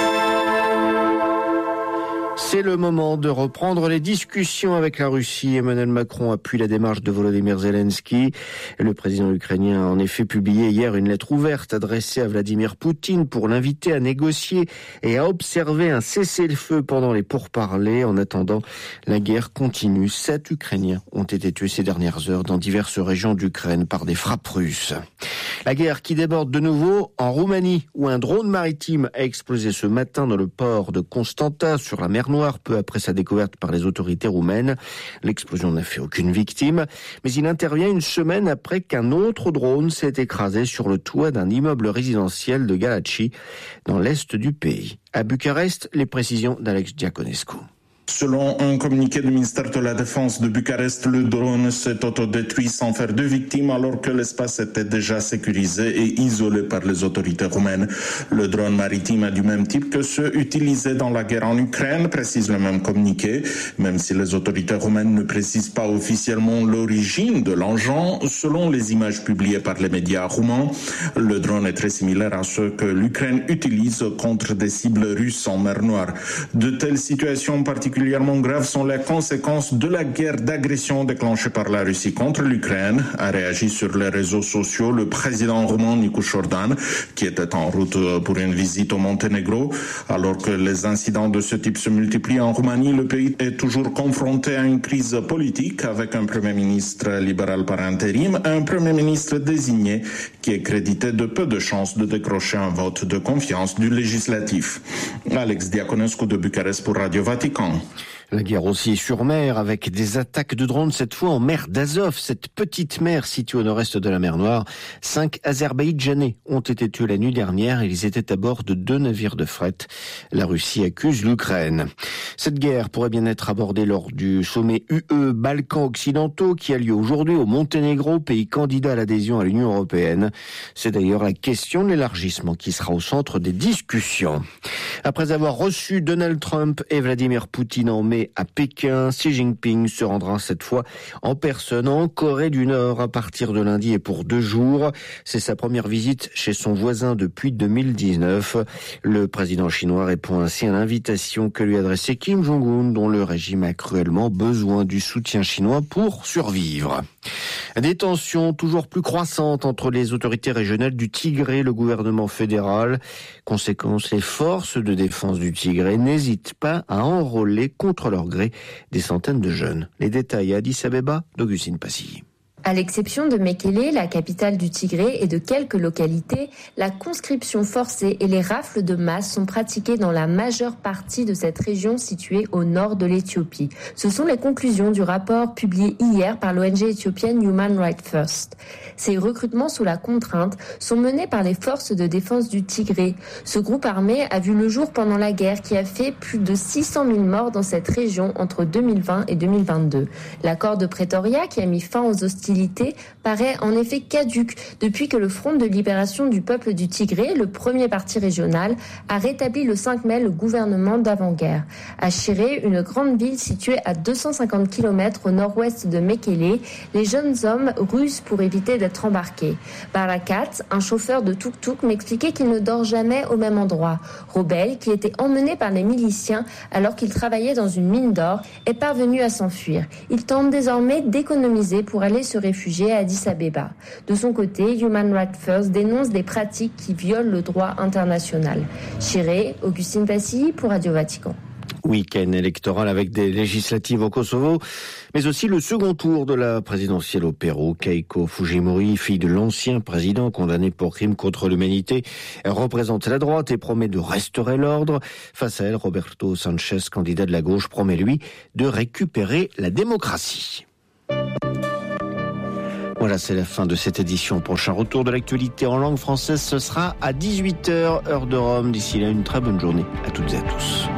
C'est le moment de reprendre les discussions avec la Russie. Emmanuel Macron appuie la démarche de Volodymyr Zelensky. Le président ukrainien a en effet publié hier une lettre ouverte adressée à Vladimir Poutine pour l'inviter à négocier et à observer un cessez-le-feu pendant les pourparlers. En attendant, la guerre continue. Sept Ukrainiens ont été tués ces dernières heures dans diverses régions d'Ukraine par des frappes russes. La guerre qui déborde de nouveau en Roumanie, où un drone maritime a explosé ce matin dans le port de Constanta sur la mer Noire, peu après sa découverte par les autorités roumaines. L'explosion n'a fait aucune victime, mais il intervient une semaine après qu'un autre drone s'est écrasé sur le toit d'un immeuble résidentiel de Galați, dans l'est du pays. À Bucarest, les précisions d'Alex Diaconescu. Selon un communiqué du ministère de la Défense de Bucarest, le drone s'est autodétruit sans faire de victimes alors que l'espace était déjà sécurisé et isolé par les autorités roumaines. Le drone maritime est du même type que ceux utilisés dans la guerre en Ukraine, précise le même communiqué. Même si les autorités roumaines ne précisent pas officiellement l'origine de l'engin, selon les images publiées par les médias roumains, le drone est très similaire à ceux que l'Ukraine utilise contre des cibles russes en mer Noire. De telles situations particulières particulièrement graves sont les conséquences de la guerre d'agression déclenchée par la Russie contre l'Ukraine, a réagi sur les réseaux sociaux le président roumain Nicu Șordan, qui était en route pour une visite au Monténégro. Alors que les incidents de ce type se multiplient en Roumanie, le pays est toujours confronté à une crise politique avec un premier ministre libéral par intérim et un premier ministre désigné qui est crédité de peu de chances de décrocher un vote de confiance du législatif. Alex Diaconescu de Bucarest pour Radio Vatican. La guerre aussi sur mer avec des attaques de drones, cette fois en mer d'Azov, cette petite mer située au nord-est de la mer Noire. Cinq Azerbaïdjanais ont été tués la nuit dernière. Ils étaient à bord de deux navires de fret. La Russie accuse l'Ukraine. Cette guerre pourrait bien être abordée lors du sommet U E Balkans occidentaux qui a lieu aujourd'hui au Monténégro, pays candidat à l'adhésion à l'Union européenne. C'est d'ailleurs la question de l'élargissement qui sera au centre des discussions. Après avoir reçu Donald Trump et Vladimir Poutine en mai à Pékin, Xi Jinping se rendra cette fois en personne en Corée du Nord à partir de lundi et pour deux jours. C'est sa première visite chez son voisin depuis deux mille dix-neuf. Le président chinois répond ainsi à l'invitation que lui adressait Kim Jong-un, dont le régime a cruellement besoin du soutien chinois pour survivre. Des tensions toujours plus croissantes entre les autorités régionales du Tigré et le gouvernement fédéral. Conséquence, les forces de défense du Tigré n'hésitent pas à enrôler contre leur gré des centaines de jeunes. Les détails à Addis Abeba d'Augustine Passy. À l'exception de Mekele, la capitale du Tigré, et de quelques localités, la conscription forcée et les rafles de masse sont pratiquées dans la majeure partie de cette région située au nord de l'Éthiopie. Ce sont les conclusions du rapport publié hier par l'O N G éthiopienne Human Rights First. Ces recrutements sous la contrainte sont menés par les forces de défense du Tigré. Ce groupe armé a vu le jour pendant la guerre qui a fait plus de six cent mille morts dans cette région entre deux mille vingt et deux mille vingt-deux. L'accord de Pretoria, qui a mis fin aux hostilités, paraît en effet caduque depuis que le Front de libération du peuple du Tigré, le premier parti régional, a rétabli le cinq mai le gouvernement d'avant-guerre. À Chiré, une grande ville située à deux cent cinquante kilomètres au nord-ouest de Mekele, les jeunes hommes rusent pour éviter d'être embarqués. Barakat, un chauffeur de tuk-tuk, m'expliquait qu'il ne dort jamais au même endroit. Robel, qui était emmené par les miliciens alors qu'il travaillait dans une mine d'or, est parvenu à s'enfuir. Il tente désormais d'économiser pour aller se réfugier à Addis Abeba. De son côté, Human Rights First dénonce des pratiques qui violent le droit international. Chiré, Augustine Passy pour Radio Vatican. Week-end électoral avec des législatives au Kosovo, mais aussi le second tour de la présidentielle au Pérou. Keiko Fujimori, fille de l'ancien président condamné pour crimes contre l'humanité, elle représente la droite et promet de restaurer l'ordre. Face à elle, Roberto Sanchez, candidat de la gauche, promet lui de récupérer la démocratie. Voilà, c'est la fin de cette édition. Prochain retour de l'actualité en langue française, ce sera à dix-huit heures, heure de Rome. D'ici là, une très bonne journée à toutes et à tous.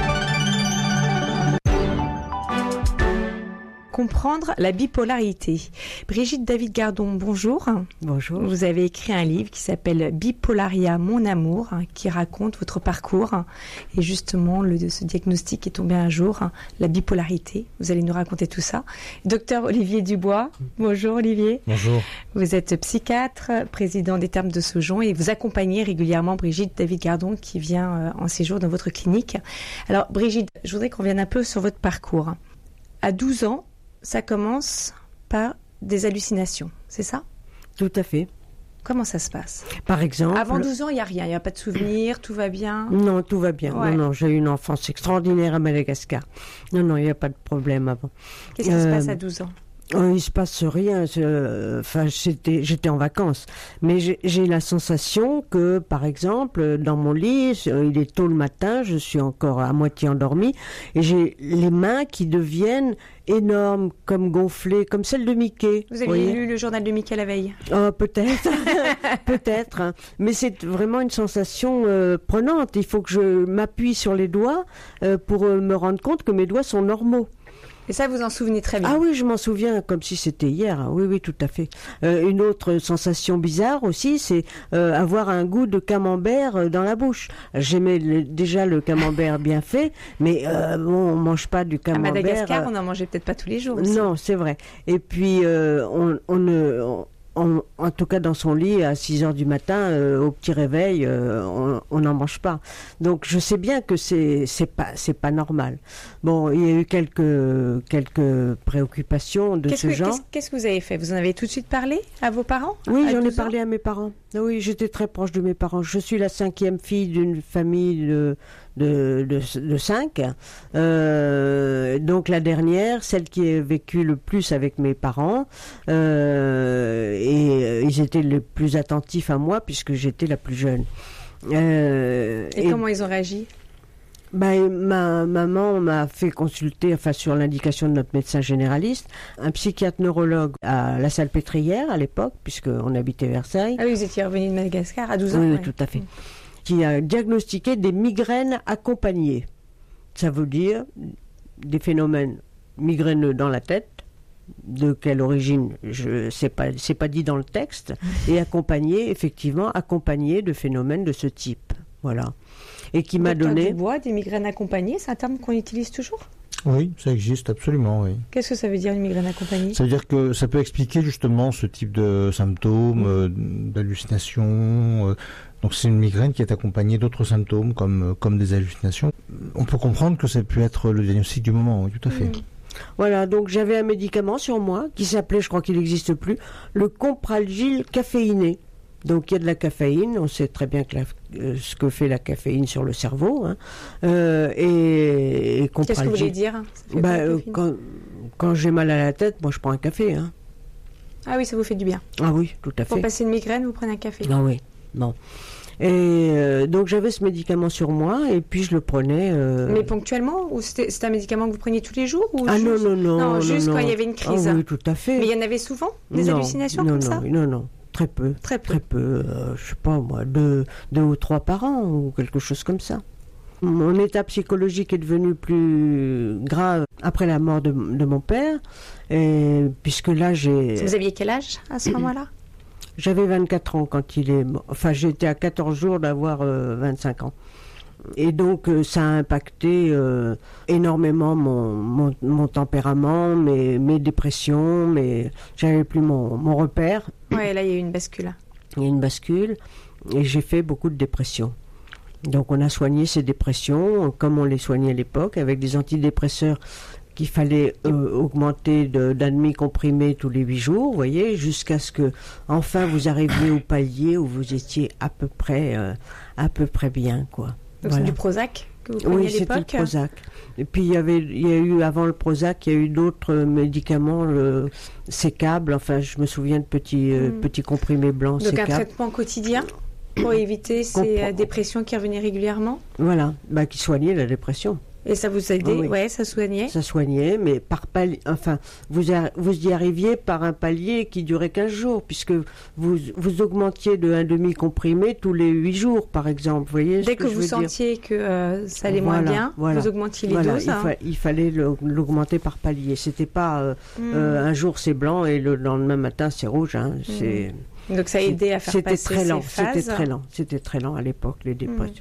Comprendre la bipolarité. Brigitte David-Gardon, bonjour. Bonjour. Vous avez écrit un livre qui s'appelle Bipolaria, mon amour, qui raconte votre parcours. Et justement, le, ce diagnostic est tombé un jour, la bipolarité. Vous allez nous raconter tout ça. Docteur Olivier Dubois, bonjour Olivier. Bonjour. Vous êtes psychiatre, président des Thermes de Saujon et vous accompagnez régulièrement Brigitte David-Gardon qui vient en séjour dans votre clinique. Alors Brigitte, je voudrais qu'on revienne un peu sur votre parcours. À douze ans, ça commence par des hallucinations, c'est ça ? Tout à fait. Comment ça se passe ? Par exemple... Avant douze ans, il n'y a rien, il n'y a pas de souvenirs, tout va bien ? Non, tout va bien. Ouais. Non, non, j'ai eu une enfance extraordinaire à Madagascar. Non, non, il n'y a pas de problème avant. Qu'est-ce qui euh, se passe à douze ans ? Oh, il se passe rien. Enfin, j'étais, j'étais en vacances, mais j'ai, j'ai la sensation que, par exemple, dans mon lit, il est tôt le matin, je suis encore à moitié endormie, et j'ai les mains qui deviennent énormes, comme gonflées, comme celles de Mickey. Vous avez lu le journal de Mickey la veille ? Oh, peut-être, peut-être. Hein. Mais c'est vraiment une sensation euh, prenante. Il faut que je m'appuie sur les doigts euh, pour euh, me rendre compte que mes doigts sont normaux. Et ça, vous en souvenez très bien. Ah oui, je m'en souviens comme si c'était hier. Oui, oui, tout à fait. Euh, une autre sensation bizarre aussi, c'est euh, avoir un goût de camembert dans la bouche. J'aimais le, déjà le camembert bien fait, mais euh, bon, on mange pas du camembert. À Madagascar, euh, on n'en mangeait peut-être pas tous les jours aussi. Non, c'est vrai. Et puis, euh, on, on ne... On, En, en tout cas dans son lit à six heures du matin euh, au petit réveil euh, on n'en mange pas, donc je sais bien que c'est c'est pas c'est pas normal. Bon, il y a eu quelques quelques préoccupations de qu'est-ce ce que, genre. Qu'est-ce, qu'est-ce que vous avez fait ? Vous en avez tout de suite parlé à vos parents ? Oui, à j'en ai parlé ans à mes parents. Oui, j'étais très proche de mes parents. Je suis la cinquième fille d'une famille de de de, de cinq, euh, donc la dernière, celle qui a vécu le plus avec mes parents. Euh, Et euh, ils étaient les plus attentifs à moi puisque j'étais la plus jeune. Euh, et, et comment ils ont réagi ? Ben, ma maman m'a fait consulter, enfin sur l'indication de notre médecin généraliste, un psychiatre neurologue à la Salpêtrière à l'époque, puisqu'on habitait Versailles. Ah oui, vous étiez revenu de Madagascar à douze ans. Oui, ouais. tout à fait. Qui a diagnostiqué des migraines accompagnées. Ça veut dire des phénomènes migraineux dans la tête. De quelle origine, je sais pas, c'est pas dit dans le texte, et accompagné, effectivement, accompagné de phénomènes de ce type, voilà, et qui m'a Docteur donné. Dubois, des migraines accompagnées, c'est un terme qu'on utilise toujours ? Oui, ça existe absolument, oui. Qu'est-ce que ça veut dire une migraine accompagnée ? Ça veut dire que ça peut expliquer justement ce type de symptômes, mmh. euh, d'hallucinations. Euh, donc c'est une migraine qui est accompagnée d'autres symptômes comme comme des hallucinations. On peut comprendre que ça peut être le diagnostic du moment, oui, tout à fait. Mmh. Voilà, donc j'avais un médicament sur moi qui s'appelait, je crois qu'il n'existe plus, le Compralgil caféiné. Donc il y a de la caféine, on sait très bien que la, euh, ce que fait la caféine sur le cerveau. Hein. Euh, et, et Compralgil. Qu'est-ce que vous voulez dire ? bah, euh, quand, quand j'ai mal à la tête, moi je prends un café. Hein. Ah oui, ça vous fait du bien. Ah oui, tout à fait. Pour passer une migraine, vous prenez un café. Ah oui, bon. Et euh, donc j'avais ce médicament sur moi et puis je le prenais. Euh... Mais ponctuellement ou c'était, c'était un médicament que vous preniez tous les jours ou Ah juste... non, non, non. Non, juste non, quand non. il y avait une crise. Ah oui, tout à fait. Mais il y en avait souvent des non, hallucinations non, comme non, ça Non, non, très peu. Très peu. Très peu. Euh, je sais pas moi, deux, deux ou trois par an ou quelque chose comme ça. Mon état psychologique est devenu plus grave après la mort de, de mon père, et, puisque là j'ai... Vous aviez quel âge à ce moment-là ? J'avais vingt-quatre ans quand il est mort. Enfin, j'étais à quatorze jours d'avoir euh, vingt-cinq ans. Et donc, euh, ça a impacté euh, énormément mon, mon, mon tempérament, mes, mes dépressions, mes... j'avais plus mon, mon repère. Ouais, là, il y a eu une bascule. Il y a une bascule, et j'ai fait beaucoup de dépressions. Donc, on a soigné ces dépressions, comme on les soignait à l'époque, avec des antidépresseurs qu'il fallait euh, augmenter de, d'un demi-comprimé tous les huit jours, vous voyez, jusqu'à ce que, enfin, vous arriviez au palier où vous étiez à peu près, euh, à peu près bien, quoi. Donc Voilà. c'est du Prozac que vous preniez Oui, à c'était l'époque ? le Prozac. Et puis il y avait, il y a eu avant le Prozac, il y a eu d'autres médicaments, le sécable. Enfin, je me souviens de petits euh, Mm. petits comprimés blancs. Donc un sécable. traitement quotidien pour éviter ces Compre- euh, dépressions qui revenaient régulièrement ? Voilà, bah, qui soignait la dépression. Et ça vous aidait ? Ah oui. Ouais, ça soignait ? Ça soignait, mais par palier. Enfin, vous a- vous y arriviez par un palier qui durait quinze jours, puisque vous vous augmentiez de un demi comprimé tous les huit jours, par exemple. Vous voyez ce Dès que, que je vous veux dire sentiez que euh, ça allait moins Voilà, bien, voilà. vous augmentiez les Voilà, doses. il, hein. fa- il fallait le- l'augmenter par palier. C'était pas euh, Mm. euh, un jour c'est blanc et le lendemain matin c'est rouge. Hein. C'est, Donc ça a aidé à faire c'était passer très lent. ces phases. C'était très lent. C'était très lent à l'époque les dépressions.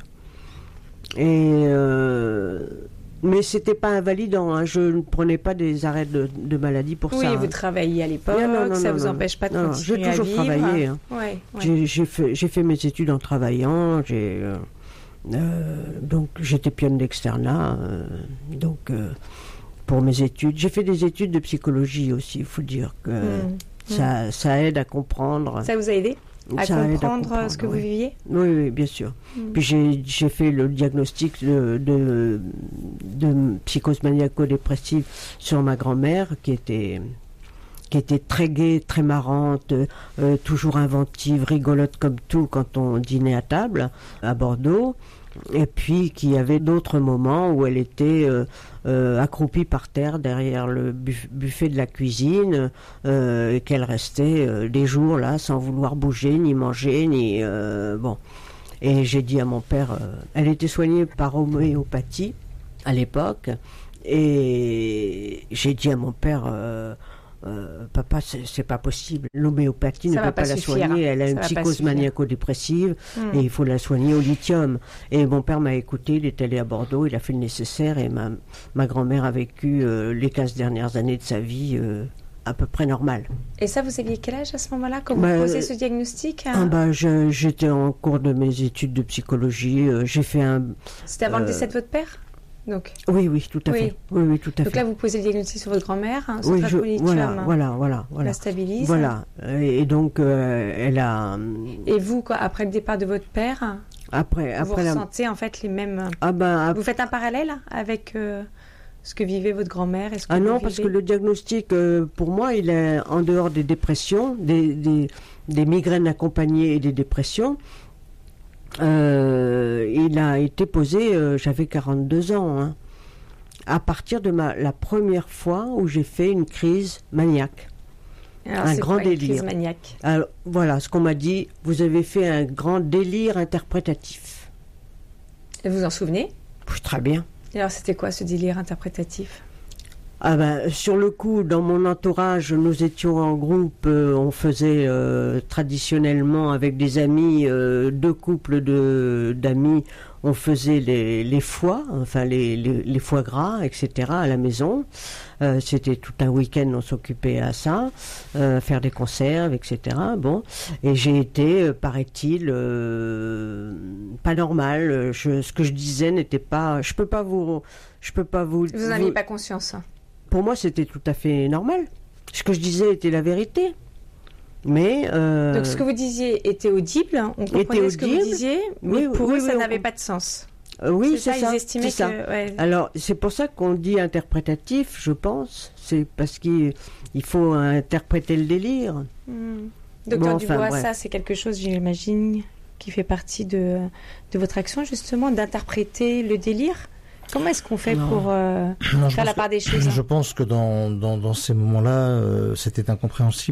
Et euh, mais c'était pas invalidant. Hein. Je ne prenais pas des arrêts de, de maladie pour Oui, ça. vous hein. travailles à l'époque, Non, non, non, ça non, vous non. empêche pas de Non, non, continuer j'ai toujours à vivre. travaillé. Hein. Ouais, ouais. J'ai, j'ai fait, j'ai fait mes études en travaillant. J'ai, euh, euh, donc j'étais pionne d'externat. Euh, donc euh, pour mes études, j'ai fait des études de psychologie aussi. Il faut dire que Mm. ça, ça aide à comprendre. Ça vous a aidé à Ça aide comprendre, ce que oui. vous viviez ? Oui, oui, bien sûr. Mm. Puis j'ai, j'ai fait le diagnostic de, de, de psychose maniaco-dépressive sur ma grand-mère, qui était, qui était très gaie, très marrante, euh, toujours inventive, rigolote comme tout quand on dînait à table à Bordeaux. Et puis qui avait d'autres moments où elle était euh, euh, accroupie par terre derrière le buff- buffet de la cuisine euh, et qu'elle restait euh, des jours là sans vouloir bouger, ni manger, ni... euh, bon. Et j'ai dit à mon père, euh, elle était soignée par homéopathie à l'époque, et j'ai dit à mon père... euh, Euh, papa, c'est, c'est pas possible. L'homéopathie Ça ne va peut pas pas, la suffire. soigner. Elle a Ça une va pas psychose suffire. maniaco-dépressive Mm. et il faut la soigner au lithium. Et mon père m'a écouté, il est allé à Bordeaux, il a fait le nécessaire et ma, ma grand-mère a vécu euh, les quinze dernières années de sa vie euh, à peu près normale. Et ça, vous aviez quel âge à ce moment-là quand vous Bah, posez ce diagnostic hein Ah bah, je- j'étais en cours de mes études de psychologie. euh, j'ai fait un. C'était avant le euh, décès de votre père donc. Oui, oui, tout à Oui. fait. Oui, oui, tout à Donc fait. là, vous posez le diagnostic sur votre grand-mère, hein, Oui, sur je- lithium, voilà, hein. voilà, voilà, voilà. La stabilise. Voilà. Et donc, euh, elle a. Et vous, quoi, après le départ de votre père, Après, vous après la. ressentez en fait les mêmes. Ah ben, Vous faites un parallèle avec euh, ce que vivait votre grand-mère et ce que Ah vous non, parce que vivez le diagnostic, euh, pour moi, il est en dehors des dépressions, des, des, des migraines accompagnées et des dépressions. Euh, il a été posé, euh, j'avais quarante-deux ans, hein, à partir de ma, la première fois où j'ai fait une crise maniaque. Alors, un c'est grand quoi une délire. crise maniaque ? Alors, voilà ce qu'on m'a dit, vous avez fait un grand délire interprétatif. Et vous en souvenez ? Pff, Très bien. Et alors, c'était quoi ce délire interprétatif ? Ah ben, sur le coup, dans mon entourage, nous étions en groupe, euh, on faisait euh, traditionnellement avec des amis, euh, deux couples de, d'amis, on faisait les, les foies, enfin les, les, les foie gras, et cetera à la maison. Euh, c'était tout un week-end, on s'occupait à ça, euh, faire des conserves, et cetera. Bon, et j'ai été, euh, paraît-il, euh, pas normal. Je, ce que je disais n'était pas, je peux pas vous, je peux pas vous. Vous n'en aviez pas conscience hein. Pour moi, c'était tout à fait normal. Ce que je disais était la vérité. Mais euh, Donc, ce que vous disiez était audible, on comprenait était ce que vous audible. disiez, mais Oui, pour oui, eux, oui, ça on n'avait comp- pas de sens. Euh, oui, C'est c'est ça, ça. ils estimaient c'est ça. que- ouais. Alors, c'est pour ça qu'on dit interprétatif, je pense. C'est parce qu'il il faut interpréter le délire. Hmm. Docteur Bon, enfin, Dubois, bref. ça, c'est quelque chose, j'imagine, qui fait partie de, de votre action, justement, d'interpréter le délire. Comment est-ce qu'on fait Non. pour euh, Non, je faire la pense part que- des choses hein Je pense que dans, dans, dans ces moments-là, euh, c'était incompréhensible.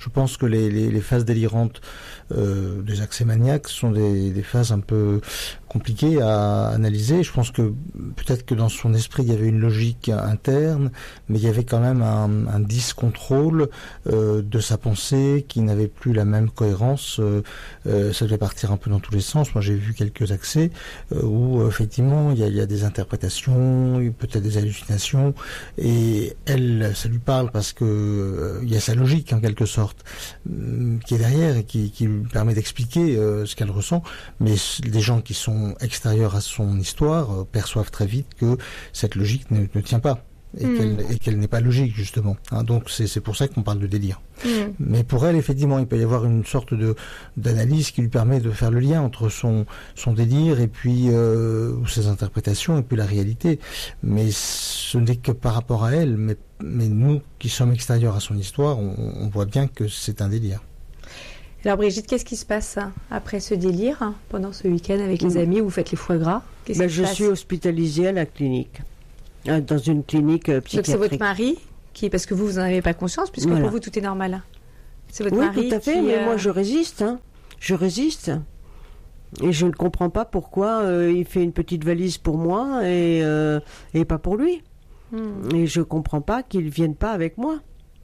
Je pense que les, les, les phases délirantes euh, des accès maniaques sont des, des phases un peu compliquées à analyser. Je pense que peut-être que dans son esprit il y avait une logique interne, mais il y avait quand même un, un discontrôle euh, de sa pensée qui n'avait plus la même cohérence. Euh, euh, ça devait partir un peu dans tous les sens. Moi j'ai vu quelques accès euh, où euh, effectivement il y, a, il y a des interprétations, peut-être des hallucinations, et elle, ça lui parle parce que euh, il y a sa logique en quelque sorte euh, qui est derrière et qui, qui lui permet d'expliquer euh, ce qu'elle ressent, mais les gens qui sont extérieurs à son histoire euh, perçoivent très vite que cette logique ne, ne tient pas et mmh. qu'elle, et qu'elle n'est pas logique justement. Hein, donc c'est, c'est pour ça qu'on parle de délire. Mmh. Mais pour elle, effectivement, il peut y avoir une sorte de d'analyse qui lui permet de faire le lien entre son son délire et puis euh, ou ses interprétations et puis la réalité. Mais ce n'est que par rapport à elle. Mais mais nous qui sommes extérieurs à son histoire, on, on voit bien que c'est un délire. Alors Brigitte, qu'est-ce qui se passe après ce délire, hein, pendant ce week-end avec les amis où vous faites les foie gras? Qu'est-ce ben, qui se Je passe suis hospitalisée à la clinique, dans une clinique euh, psychiatrique. Donc c'est votre mari qui, parce que vous, vous n'en avez pas conscience, puisque voilà. Pour vous tout est normal. C'est votre oui, mari tout à fait, qui, mais euh... moi je résiste, hein. je résiste. Et je ne comprends pas pourquoi euh, il fait une petite valise pour moi et, euh, et pas pour lui. Hmm. Et je ne comprends pas qu'il ne vienne pas avec moi.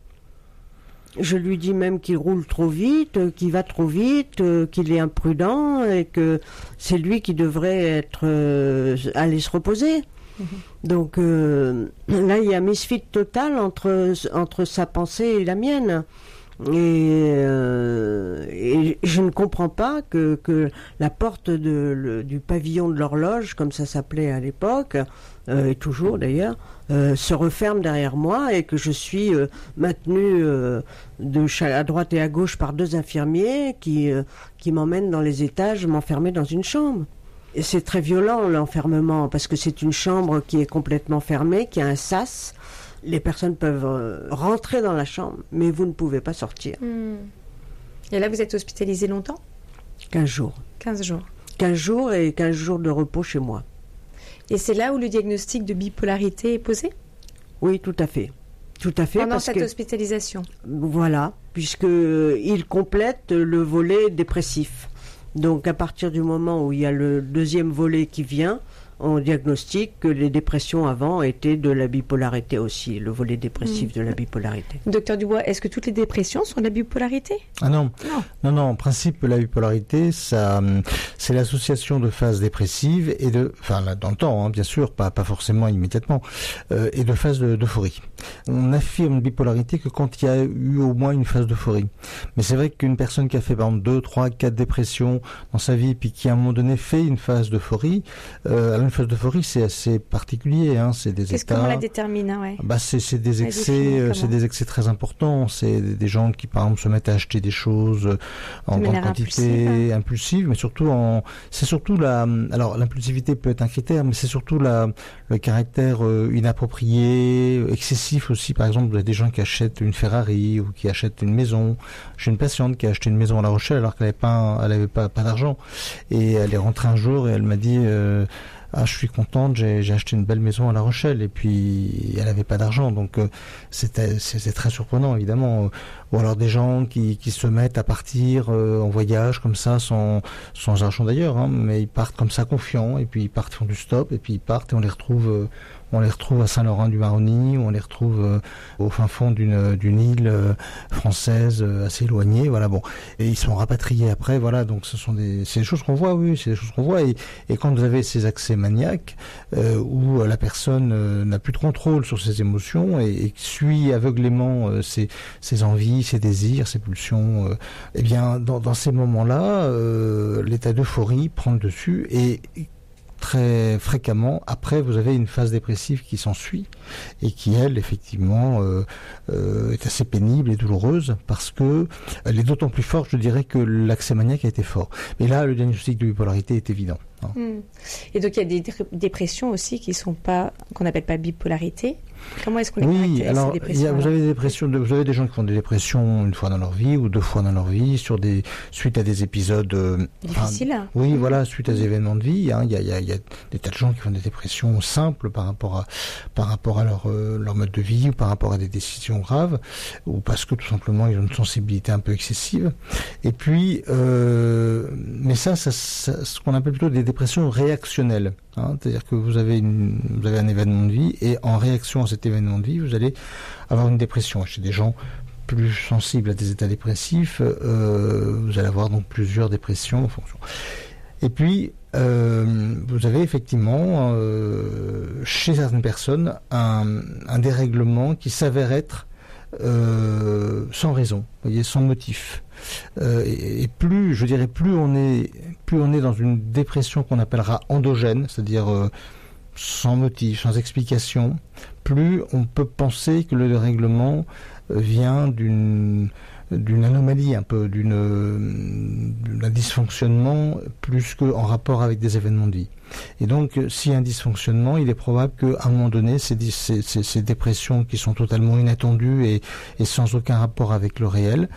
Je lui dis même qu'il roule trop vite, qu'il va trop vite, qu'il est imprudent et que c'est lui qui devrait être euh, aller se reposer. Mmh. Donc euh, là, il y a misfit total entre, entre sa pensée et la mienne. Et, euh, et je ne comprends pas que, que la porte de, le, du pavillon de l'horloge, comme ça s'appelait à l'époque, euh, et toujours d'ailleurs, euh, se referme derrière moi et que je suis euh, maintenue euh, de à droite et à gauche par deux infirmiers qui, euh, qui m'emmènent dans les étages, m'enfermer dans une chambre. Et c'est très violent l'enfermement parce que c'est une chambre qui est complètement fermée, qui a un sas. Les personnes peuvent euh, rentrer dans la chambre, mais vous ne pouvez pas sortir. Mmh. Et là, vous êtes hospitalisé longtemps ? quinze jours. quinze jours. quinze jours et quinze jours de repos chez moi. Et c'est là où le diagnostic de bipolarité est posé ? Oui, tout à fait. Tout à fait. Pendant parce cette que, hospitalisation ? Voilà, puisqu'il complète le volet dépressif. Donc à partir du moment où il y a le deuxième volet qui vient, on diagnostique que les dépressions avant étaient de la bipolarité aussi, le volet dépressif mmh. de la bipolarité. Docteur Dubois, est-ce que toutes les dépressions sont de la bipolarité ? Ah non. non, non, non. En principe, la bipolarité, ça, c'est l'association de phases dépressives et de, enfin là, dans le temps, hein, bien sûr, pas pas forcément immédiatement, euh, et de phases de, d'euphorie. On affirme bipolarité que quand il y a eu au moins une phase d'euphorie. Mais c'est vrai qu'une personne qui a fait par exemple deux, trois, quatre dépressions dans sa vie, puis qui à un moment donné fait une phase d'euphorie, euh, une phase d'euphorie, c'est assez particulier, hein. C'est des Qu'est-ce états. Comment on la détermine, hein, ouais. Bah c'est c'est des excès, euh, c'est des excès très importants. C'est des, des gens qui par exemple se mettent à acheter des choses en grande quantité, impulsive, hein. impulsive, mais surtout en, c'est surtout la, alors l'impulsivité peut être un critère, mais c'est surtout la le caractère euh, inapproprié, excessif aussi. Par exemple, il y a des gens qui achètent une Ferrari ou qui achètent une maison. J'ai une patiente qui a acheté une maison à La Rochelle alors qu'elle avait pas, elle avait pas pas d'argent, et elle est rentrée un jour et elle m'a dit. Euh, Ah, je suis contente, j'ai, j'ai acheté une belle maison à La Rochelle, et puis elle avait pas d'argent, donc euh, c'était, c'est, c'est très surprenant évidemment. Ou alors des gens qui, qui se mettent à partir euh, en voyage comme ça, sans, sans argent d'ailleurs, hein, mais ils partent comme ça confiants, et puis ils partent, font du stop, et puis ils partent et on les retrouve, euh, on les retrouve à Saint-Laurent-du-Maroni, ou on les retrouve euh, au fin fond d'une, d'une île euh, française euh, assez éloignée, voilà bon. Et ils sont rapatriés après, voilà. Donc ce sont des, c'est des choses qu'on voit, oui, c'est des choses qu'on voit. Et, et quand vous avez ces accès maniaques euh, où la personne euh, n'a plus de contrôle sur ses émotions et, et suit aveuglément euh, ses, ses envies, ses désirs, ses pulsions, euh, eh bien dans, dans ces moments-là, euh, l'état d'euphorie prend le dessus et très fréquemment, après, vous avez une phase dépressive qui s'ensuit et qui, elle, effectivement, euh, euh, est assez pénible et douloureuse parce que elle est d'autant plus forte, je dirais, que l'accès maniaque a été fort. Mais là, le diagnostic de bipolarité est évident. Hein. Mmh. Et donc, il y a des dépressions aussi qui sont pas, qu'on n'appelle pas bipolarité. Comment est-ce qu'on les Oui, caractérise, alors ces dépressions, il y a, vous alors avez des dépressions, de- vous avez des gens qui font des dépressions une fois dans leur vie ou deux fois dans leur vie sur des suite à des épisodes euh, Difficiles. enfin, oui, voilà, suite à des événements de vie. Hein, il y a, il y a, il y a des tas de gens qui font des dépressions simples par rapport à par rapport à leur euh, leur mode de vie ou par rapport à des décisions graves ou parce que tout simplement ils ont une sensibilité un peu excessive. Et puis, euh, mais ça, ça, ça ce qu'on appelle plutôt des dépressions réactionnelles. Hein, c'est-à-dire que vous avez, une, vous avez un événement de vie et en réaction à cet événement de vie, vous allez avoir une dépression. Chez des gens plus sensibles à des états dépressifs, euh, vous allez avoir donc plusieurs dépressions en fonction. Et puis, euh, vous avez effectivement, euh, chez certaines personnes, un, un dérèglement qui s'avère être euh, sans raison, vous voyez, sans motif. Euh, et, et plus, je dirais, plus on est, plus on est dans une dépression qu'on appellera endogène, c'est-à-dire euh, sans motif, sans explication, plus on peut penser que le dérèglement vient d'une d'une anomalie, un peu d'une d'un dysfonctionnement plus qu'en rapport avec des événements de vie. Et donc, s'il y a un dysfonctionnement, il est probable qu'à un moment donné, ces, ces, ces, ces dépressions qui sont totalement inattendues et, et sans aucun rapport avec le réel,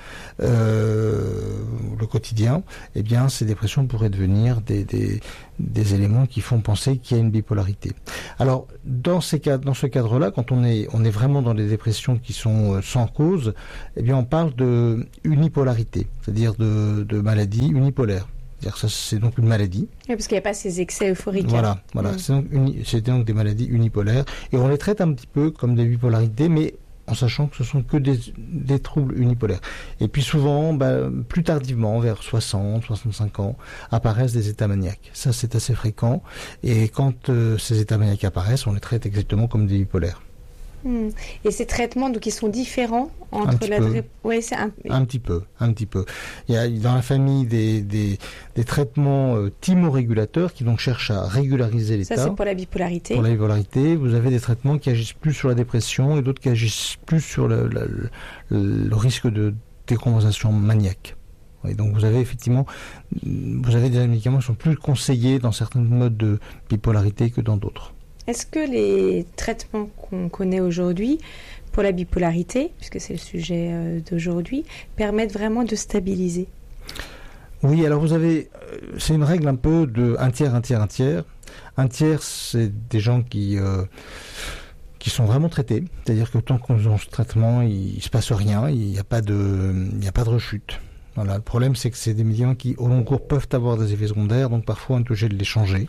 euh, le quotidien, eh bien, ces dépressions pourraient devenir des, des, des éléments qui font penser qu'il y a une bipolarité. Alors, dans, ces cas, dans ce cadre-là, quand on est, on est vraiment dans des dépressions qui sont sans cause, eh bien, on parle de unipolarité, c'est-à-dire de, de maladie unipolaire. C'est-à-dire que c'est donc une maladie. Oui, parce qu'il n'y a pas ces excès euphoriques. Voilà, voilà. Mm. C'est donc, uni, c'est donc des maladies unipolaires. Et on les traite un petit peu comme des bipolarités, mais en sachant que ce sont que des, des troubles unipolaires. Et puis souvent, bah, plus tardivement, vers soixante, soixante-cinq ans, apparaissent des états maniaques. Ça, c'est assez fréquent. Et quand euh, ces états maniaques apparaissent, on les traite exactement comme des bipolaires. Hmm. Et ces traitements, donc, ils sont différents entre la... Ouais, c'est un... un petit peu, un petit peu. Il y a dans la famille des, des, des traitements euh, thymorégulateurs qui donc cherchent à régulariser l'état. Ça, c'est pour la bipolarité. Pour la bipolarité, vous avez des traitements qui agissent plus sur la dépression et d'autres qui agissent plus sur le, le, le, le risque de décompensation maniaque. Et donc vous avez effectivement, vous avez des médicaments qui sont plus conseillés dans certains modes de bipolarité que dans d'autres. Est-ce que les traitements qu'on connaît aujourd'hui pour la bipolarité, puisque c'est le sujet d'aujourd'hui, permettent vraiment de stabiliser ? Oui, alors vous avez, c'est une règle un peu de un tiers, un tiers, un tiers. Un tiers, c'est des gens qui euh, qui sont vraiment traités, c'est-à-dire que tant qu'on est dans ce traitement, il, il se passe rien, il n'y a pas de, il n'y a pas de rechute. Voilà, le problème, c'est que c'est des médicaments qui, au long cours, peuvent avoir des effets secondaires, donc parfois on est obligé de les changer.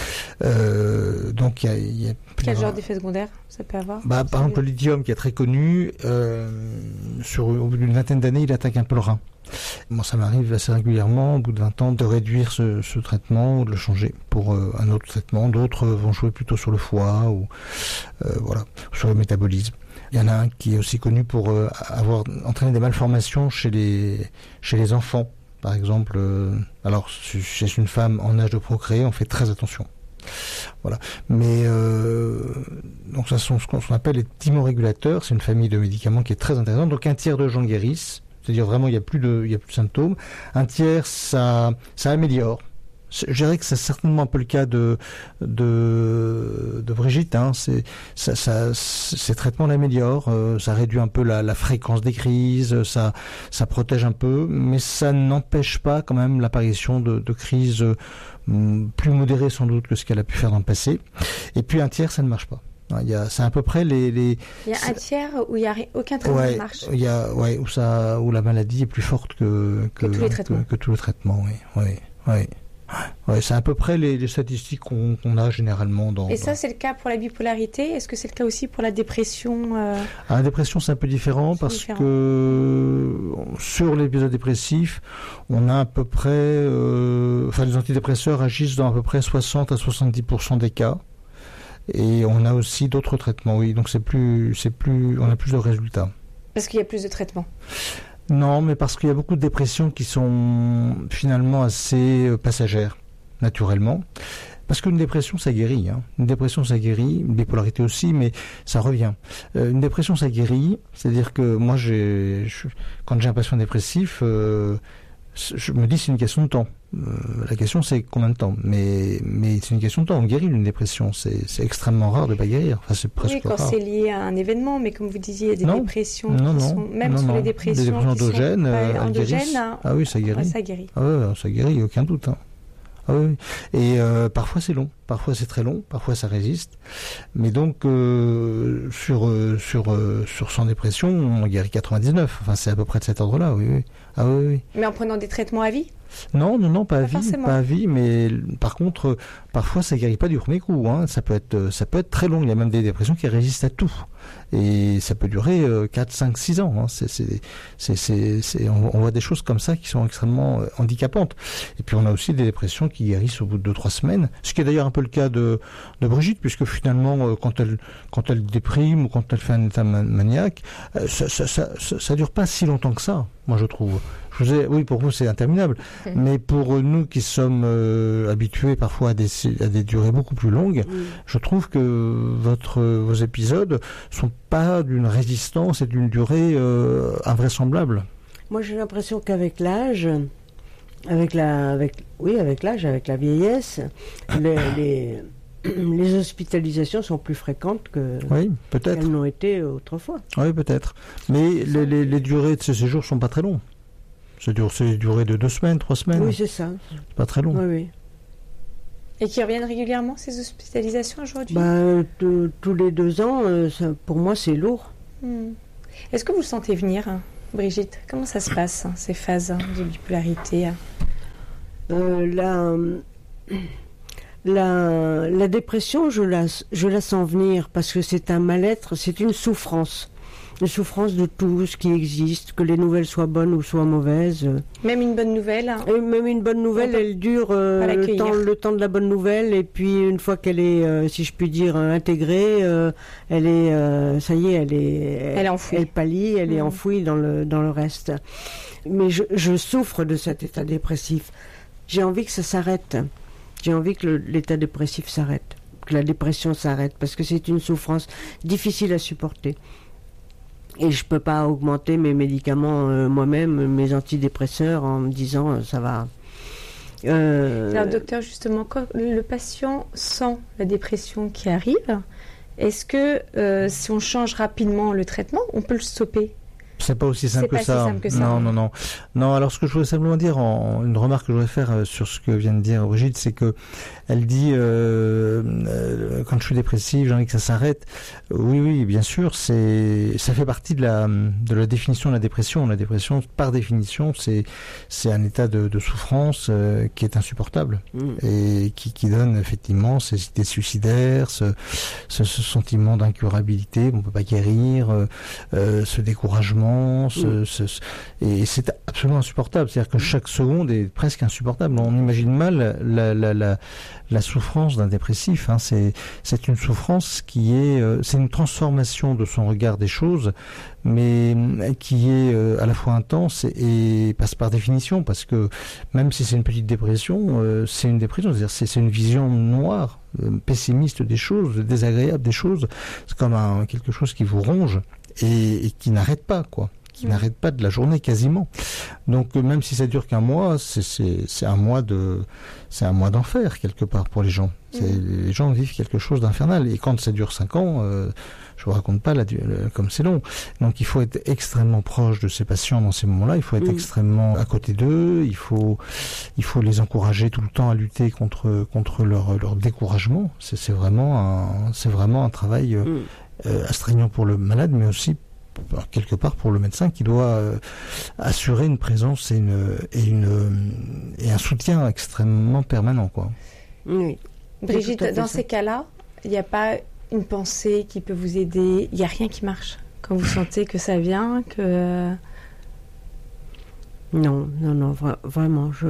Euh, donc il y a, y a Quel genre d'effets secondaires ça peut avoir ? Bah, par exemple, le lithium, qui est très connu, euh, sur, au bout d'une vingtaine d'années, il attaque un peu le rein. Moi, ça m'arrive assez régulièrement, au bout de vingt ans, de réduire ce, ce traitement ou de le changer pour euh, un autre traitement. D'autres vont jouer plutôt sur le foie ou euh, voilà, sur le métabolisme. Il y en a un qui est aussi connu pour euh, avoir entraîné des malformations chez les chez les enfants, par exemple. Euh, alors, chez une femme en âge de procréer, on fait très attention. Voilà. Mais euh, donc ça sont ce qu'on appelle les thymorégulateurs. C'est une famille de médicaments qui est très intéressante. Donc un tiers de gens guérissent, c'est-à-dire vraiment il n'y a plus de il y a plus de symptômes. Un tiers ça ça améliore. Je dirais que c'est certainement un peu le cas de de, de Brigitte. Hein. C'est, ça, ça, ces traitements l'améliorent, euh, ça réduit un peu la, la fréquence des crises, ça, ça protège un peu, mais ça n'empêche pas quand même l'apparition de, de crises euh, plus modérées sans doute que ce qu'elle a pu faire dans le passé. Et puis un tiers, ça ne marche pas. Il y a, c'est à peu près les, les. Il y a un tiers où il n'y a aucun traitement ouais, qui marche. Il y a, ouais, où ça, où la maladie est plus forte que que, que tous les traitements. Que, que tous les traitements, oui, oui, oui. Ouais, c'est à peu près les, les statistiques qu'on, qu'on a généralement dans... Et ça, dans... c'est le cas pour la bipolarité. Est-ce que c'est le cas aussi pour la dépression euh... ah, la dépression, c'est un peu différent c'est parce différent. que sur l'épisode dépressif, on a à peu près... Euh... Enfin, les antidépresseurs agissent dans à peu près soixante à soixante-dix pour cent des cas. Et on a aussi d'autres traitements, oui. Donc c'est plus, c'est plus, on a plus de résultats. Parce qu'il y a plus de traitements. Non, mais parce qu'il y a beaucoup de dépressions qui sont finalement assez passagères, naturellement. Parce qu'une dépression, ça guérit. Hein. Une dépression, ça guérit. Une bipolarité aussi, mais ça revient. Euh, une dépression, ça guérit. C'est-à-dire que moi, j'ai, je, quand j'ai un patient dépressif, euh, je me dis c'est une question de temps. Euh, la question c'est combien de temps, mais mais c'est une question de temps. On guérit d'une dépression, c'est c'est extrêmement rare de pas guérir. Enfin c'est presque oui, quand rare. c'est lié à un événement, mais comme vous disiez, il y a des non. dépressions non, qui non. sont même non, sur non. les dépressions, des dépressions qui endogènes, sont euh, pas endogènes. hein. Ah oui, ça guérit. Ouais, ça guérit. Ah oui, ça guérit, aucun doute. Hein. Ah oui, et euh, parfois c'est long, parfois c'est très long, parfois ça résiste. Mais donc euh, sur euh, sur euh, sur sans dépression, on guérit quatre-vingt-dix-neuf. Enfin, c'est à peu près de cet ordre-là, oui, oui. Ah oui, oui. Mais en prenant des traitements à vie ? Non, non, non, pas, pas à vie, forcément. pas à vie, mais par contre, euh, parfois ça guérit pas du premier coup. Hein. Ça peut être, ça peut être très long. Il y a même des dépressions qui résistent à tout, et ça peut durer euh, quatre, cinq, six ans. Hein. C'est, c'est, c'est, c'est, c'est, on, on voit des choses comme ça qui sont extrêmement euh, handicapantes. Et puis on a aussi des dépressions qui guérissent au bout de deux, trois semaines. Ce qui est d'ailleurs un peu le cas de, de Brigitte, puisque finalement, euh, quand elle, quand elle déprime ou quand elle fait un état maniaque, euh, ça, ça, ça, ça, ça dure pas si longtemps que ça. Moi, je trouve. Je vous ai, oui, pour vous, c'est interminable. Mmh. Mais pour nous qui sommes euh, habitués parfois à des, à des durées beaucoup plus longues, mmh. je trouve que votre, vos épisodes sont pas d'une résistance et d'une durée euh, invraisemblable. Moi, j'ai l'impression qu'avec l'âge, avec la, avec, oui, avec l'âge, avec la vieillesse, les, les, les hospitalisations sont plus fréquentes que oui, peut-être. qu'elles n'ont été autrefois. Oui, peut-être. Mais les, les, les durées de ces séjours sont pas très longs. Ça dure, c'est duré de deux semaines, trois semaines. Oui, c'est ça. C'est pas très long. Oui, oui. Et qui reviennent régulièrement, ces hospitalisations aujourd'hui ? Bah, t- tous les deux ans, euh, ça, pour moi, c'est lourd. Hmm. Est-ce que vous le sentez venir, hein, Brigitte ? Comment ça se passe, hein, ces phases hein, de bipolarité hein euh, la, la, la dépression, je la, je la sens venir parce que c'est un mal-être, c'est une souffrance. Une souffrance de tout ce qui existe, que les nouvelles soient bonnes ou soient mauvaises. Même une bonne nouvelle hein. Et même une bonne nouvelle, elle dure euh, le, temps, le temps de la bonne nouvelle, et puis une fois qu'elle est, euh, si je puis dire, intégrée, euh, elle est, euh, ça y est, elle est, elle, elle est enfouie. Elle pâlit, elle mmh. est enfouie dans le, dans le reste. Mais je, je souffre de cet état dépressif. J'ai envie que ça s'arrête. J'ai envie que le, l'état dépressif s'arrête, que la dépression s'arrête, parce que c'est une souffrance difficile à supporter. Et je peux pas augmenter mes médicaments euh, moi-même, mes antidépresseurs, en me disant euh, ça va. Euh... Alors, docteur, justement, quand le patient sent la dépression qui arrive, est-ce que euh, si on change rapidement le traitement, on peut le stopper ? C'est pas aussi simple, c'est que, pas ça. Si simple que ça. Non, non, non. Non, alors ce que je voulais simplement dire, en, une remarque que je voudrais faire euh, sur ce que vient de dire Brigitte, c'est que elle dit euh, euh, quand je suis dépressive, j'ai envie que ça s'arrête. Oui, oui, bien sûr, c'est ça fait partie de la de la définition de la dépression. La dépression, par définition, c'est c'est un état de, de souffrance euh, qui est insupportable mmh. et qui qui donne effectivement ces idées suicidaires, ce, ce, ce sentiment d'incurabilité, on peut pas guérir, euh, euh, ce découragement. Ce, ce, ce, et c'est absolument insupportable. C'est-à-dire que chaque seconde est presque insupportable. On imagine mal la, la, la, la souffrance d'un dépressif. Hein. C'est, c'est une souffrance qui est, euh, c'est une transformation de son regard des choses, mais qui est euh, à la fois intense et, et passe par définition, parce que même si c'est une petite dépression, euh, c'est une dépression. C'est-à-dire c'est, c'est une vision noire, euh, pessimiste des choses, désagréable des choses. C'est comme un, quelque chose qui vous ronge. Et, et qui n'arrête pas, quoi, qui mmh. n'arrête pas de la journée quasiment. Donc euh, même si ça dure qu'un mois, c'est, c'est, c'est un mois de, c'est un mois d'enfer quelque part pour les gens. C'est, mmh. Les gens vivent quelque chose d'infernal. Et quand ça dure cinq ans, euh, je vous raconte pas la, le, comme c'est long. Donc il faut être extrêmement proche de ces patients dans ces moments-là. Il faut être mmh. extrêmement à côté d'eux. Il faut, il faut les encourager tout le temps à lutter contre contre leur leur découragement. C'est, c'est vraiment un, c'est vraiment un travail. Euh, mmh. Euh, astreignant pour le malade, mais aussi quelque part pour le médecin qui doit euh, assurer une présence et une et une euh, et un soutien extrêmement permanent, quoi. Oui. Brigitte, dans ces cas-là, il n'y a pas une pensée qui peut vous aider. Il n'y a rien qui marche quand vous sentez que ça vient, que non, non, non, vra- vraiment, je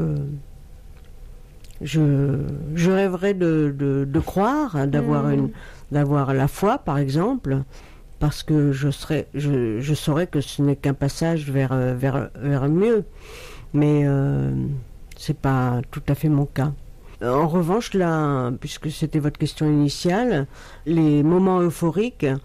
je je rêverais de de, de croire, d'avoir mmh. une d'avoir la foi, par exemple, parce que je serais, je, je saurais que ce n'est qu'un passage vers vers vers mieux, mais euh, c'est pas tout à fait mon cas. En revanche, là, puisque c'était votre question initiale, les moments euphoriques,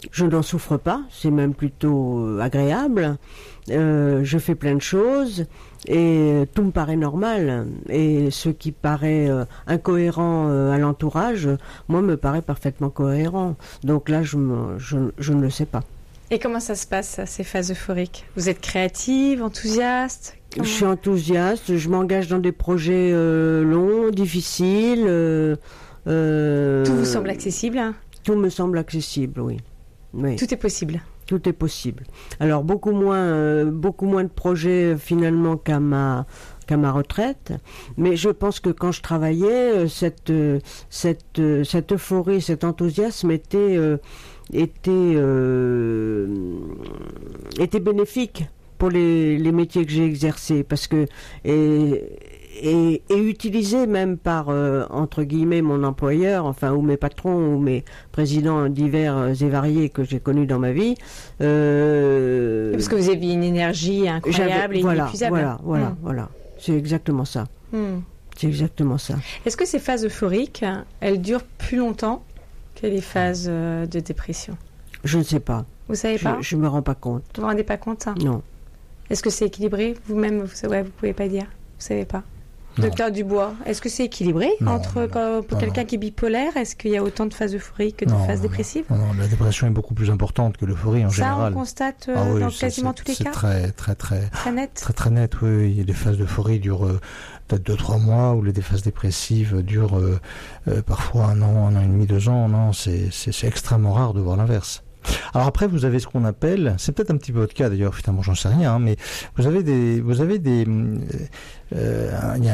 je n'en souffre pas, c'est même plutôt agréable. Euh, je fais plein de choses et tout me paraît normal. Et ce qui paraît euh, incohérent euh, à l'entourage, moi, me paraît parfaitement cohérent. Donc là, je, me, je, je ne le sais pas. Et comment ça se passe, ces phases euphoriques? Vous êtes créative, enthousiaste? Comment... Je suis enthousiaste, je m'engage dans des projets euh, longs, difficiles. Euh, euh, Tout vous semble accessible, hein? Tout me semble accessible, oui. oui. Tout est possible. Tout est possible. Alors beaucoup moins, euh, beaucoup moins de projets euh, finalement qu'à ma qu'à ma retraite, mais je pense que quand je travaillais, euh, cette euh, cette euh, cette euphorie, cet enthousiasme était euh, était euh, était bénéfique pour les les métiers que j'ai exercés, parce que et, Et, et utilisé même par, euh, entre guillemets, mon employeur, enfin, ou mes patrons, ou mes présidents divers et variés que j'ai connus dans ma vie. Euh, Parce que vous aviez une énergie incroyable et voilà, inépuisable. Voilà, voilà, mmh. voilà. C'est exactement ça. Mmh. C'est exactement ça. Est-ce que ces phases euphoriques, elles durent plus longtemps que les phases euh, de dépression? Je ne sais pas. Vous savez pas? Je ne me rends pas compte. Vous ne vous rendez pas compte, hein? Non. Est-ce que c'est équilibré? Vous-même, vous ne pouvez pas dire? Vous ne savez pas? Non. Docteur Dubois, est-ce que c'est équilibré non, entre non, quand, pour non, quelqu'un non. qui est bipolaire? Est-ce qu'il y a autant de phases euphoriques que de non, phases non, dépressives? non, non, la dépression est beaucoup plus importante que l'euphorie en Ça, général. on constate euh, ah, oui, dans c'est, quasiment c'est, tous les c'est cas. Très, très, très, très net. Très, très net. Oui, oui. Il y a des phases d'euphorie durent euh, peut-être deux, trois mois, ou les des phases dépressives durent euh, euh, parfois un an, un an et demi, deux ans. Non, c'est, c'est, c'est extrêmement rare de voir l'inverse. Alors après, vous avez ce qu'on appelle, c'est peut-être un petit peu votre cas d'ailleurs, finalement, j'en sais rien, hein, mais vous avez des, vous avez des, euh, il y a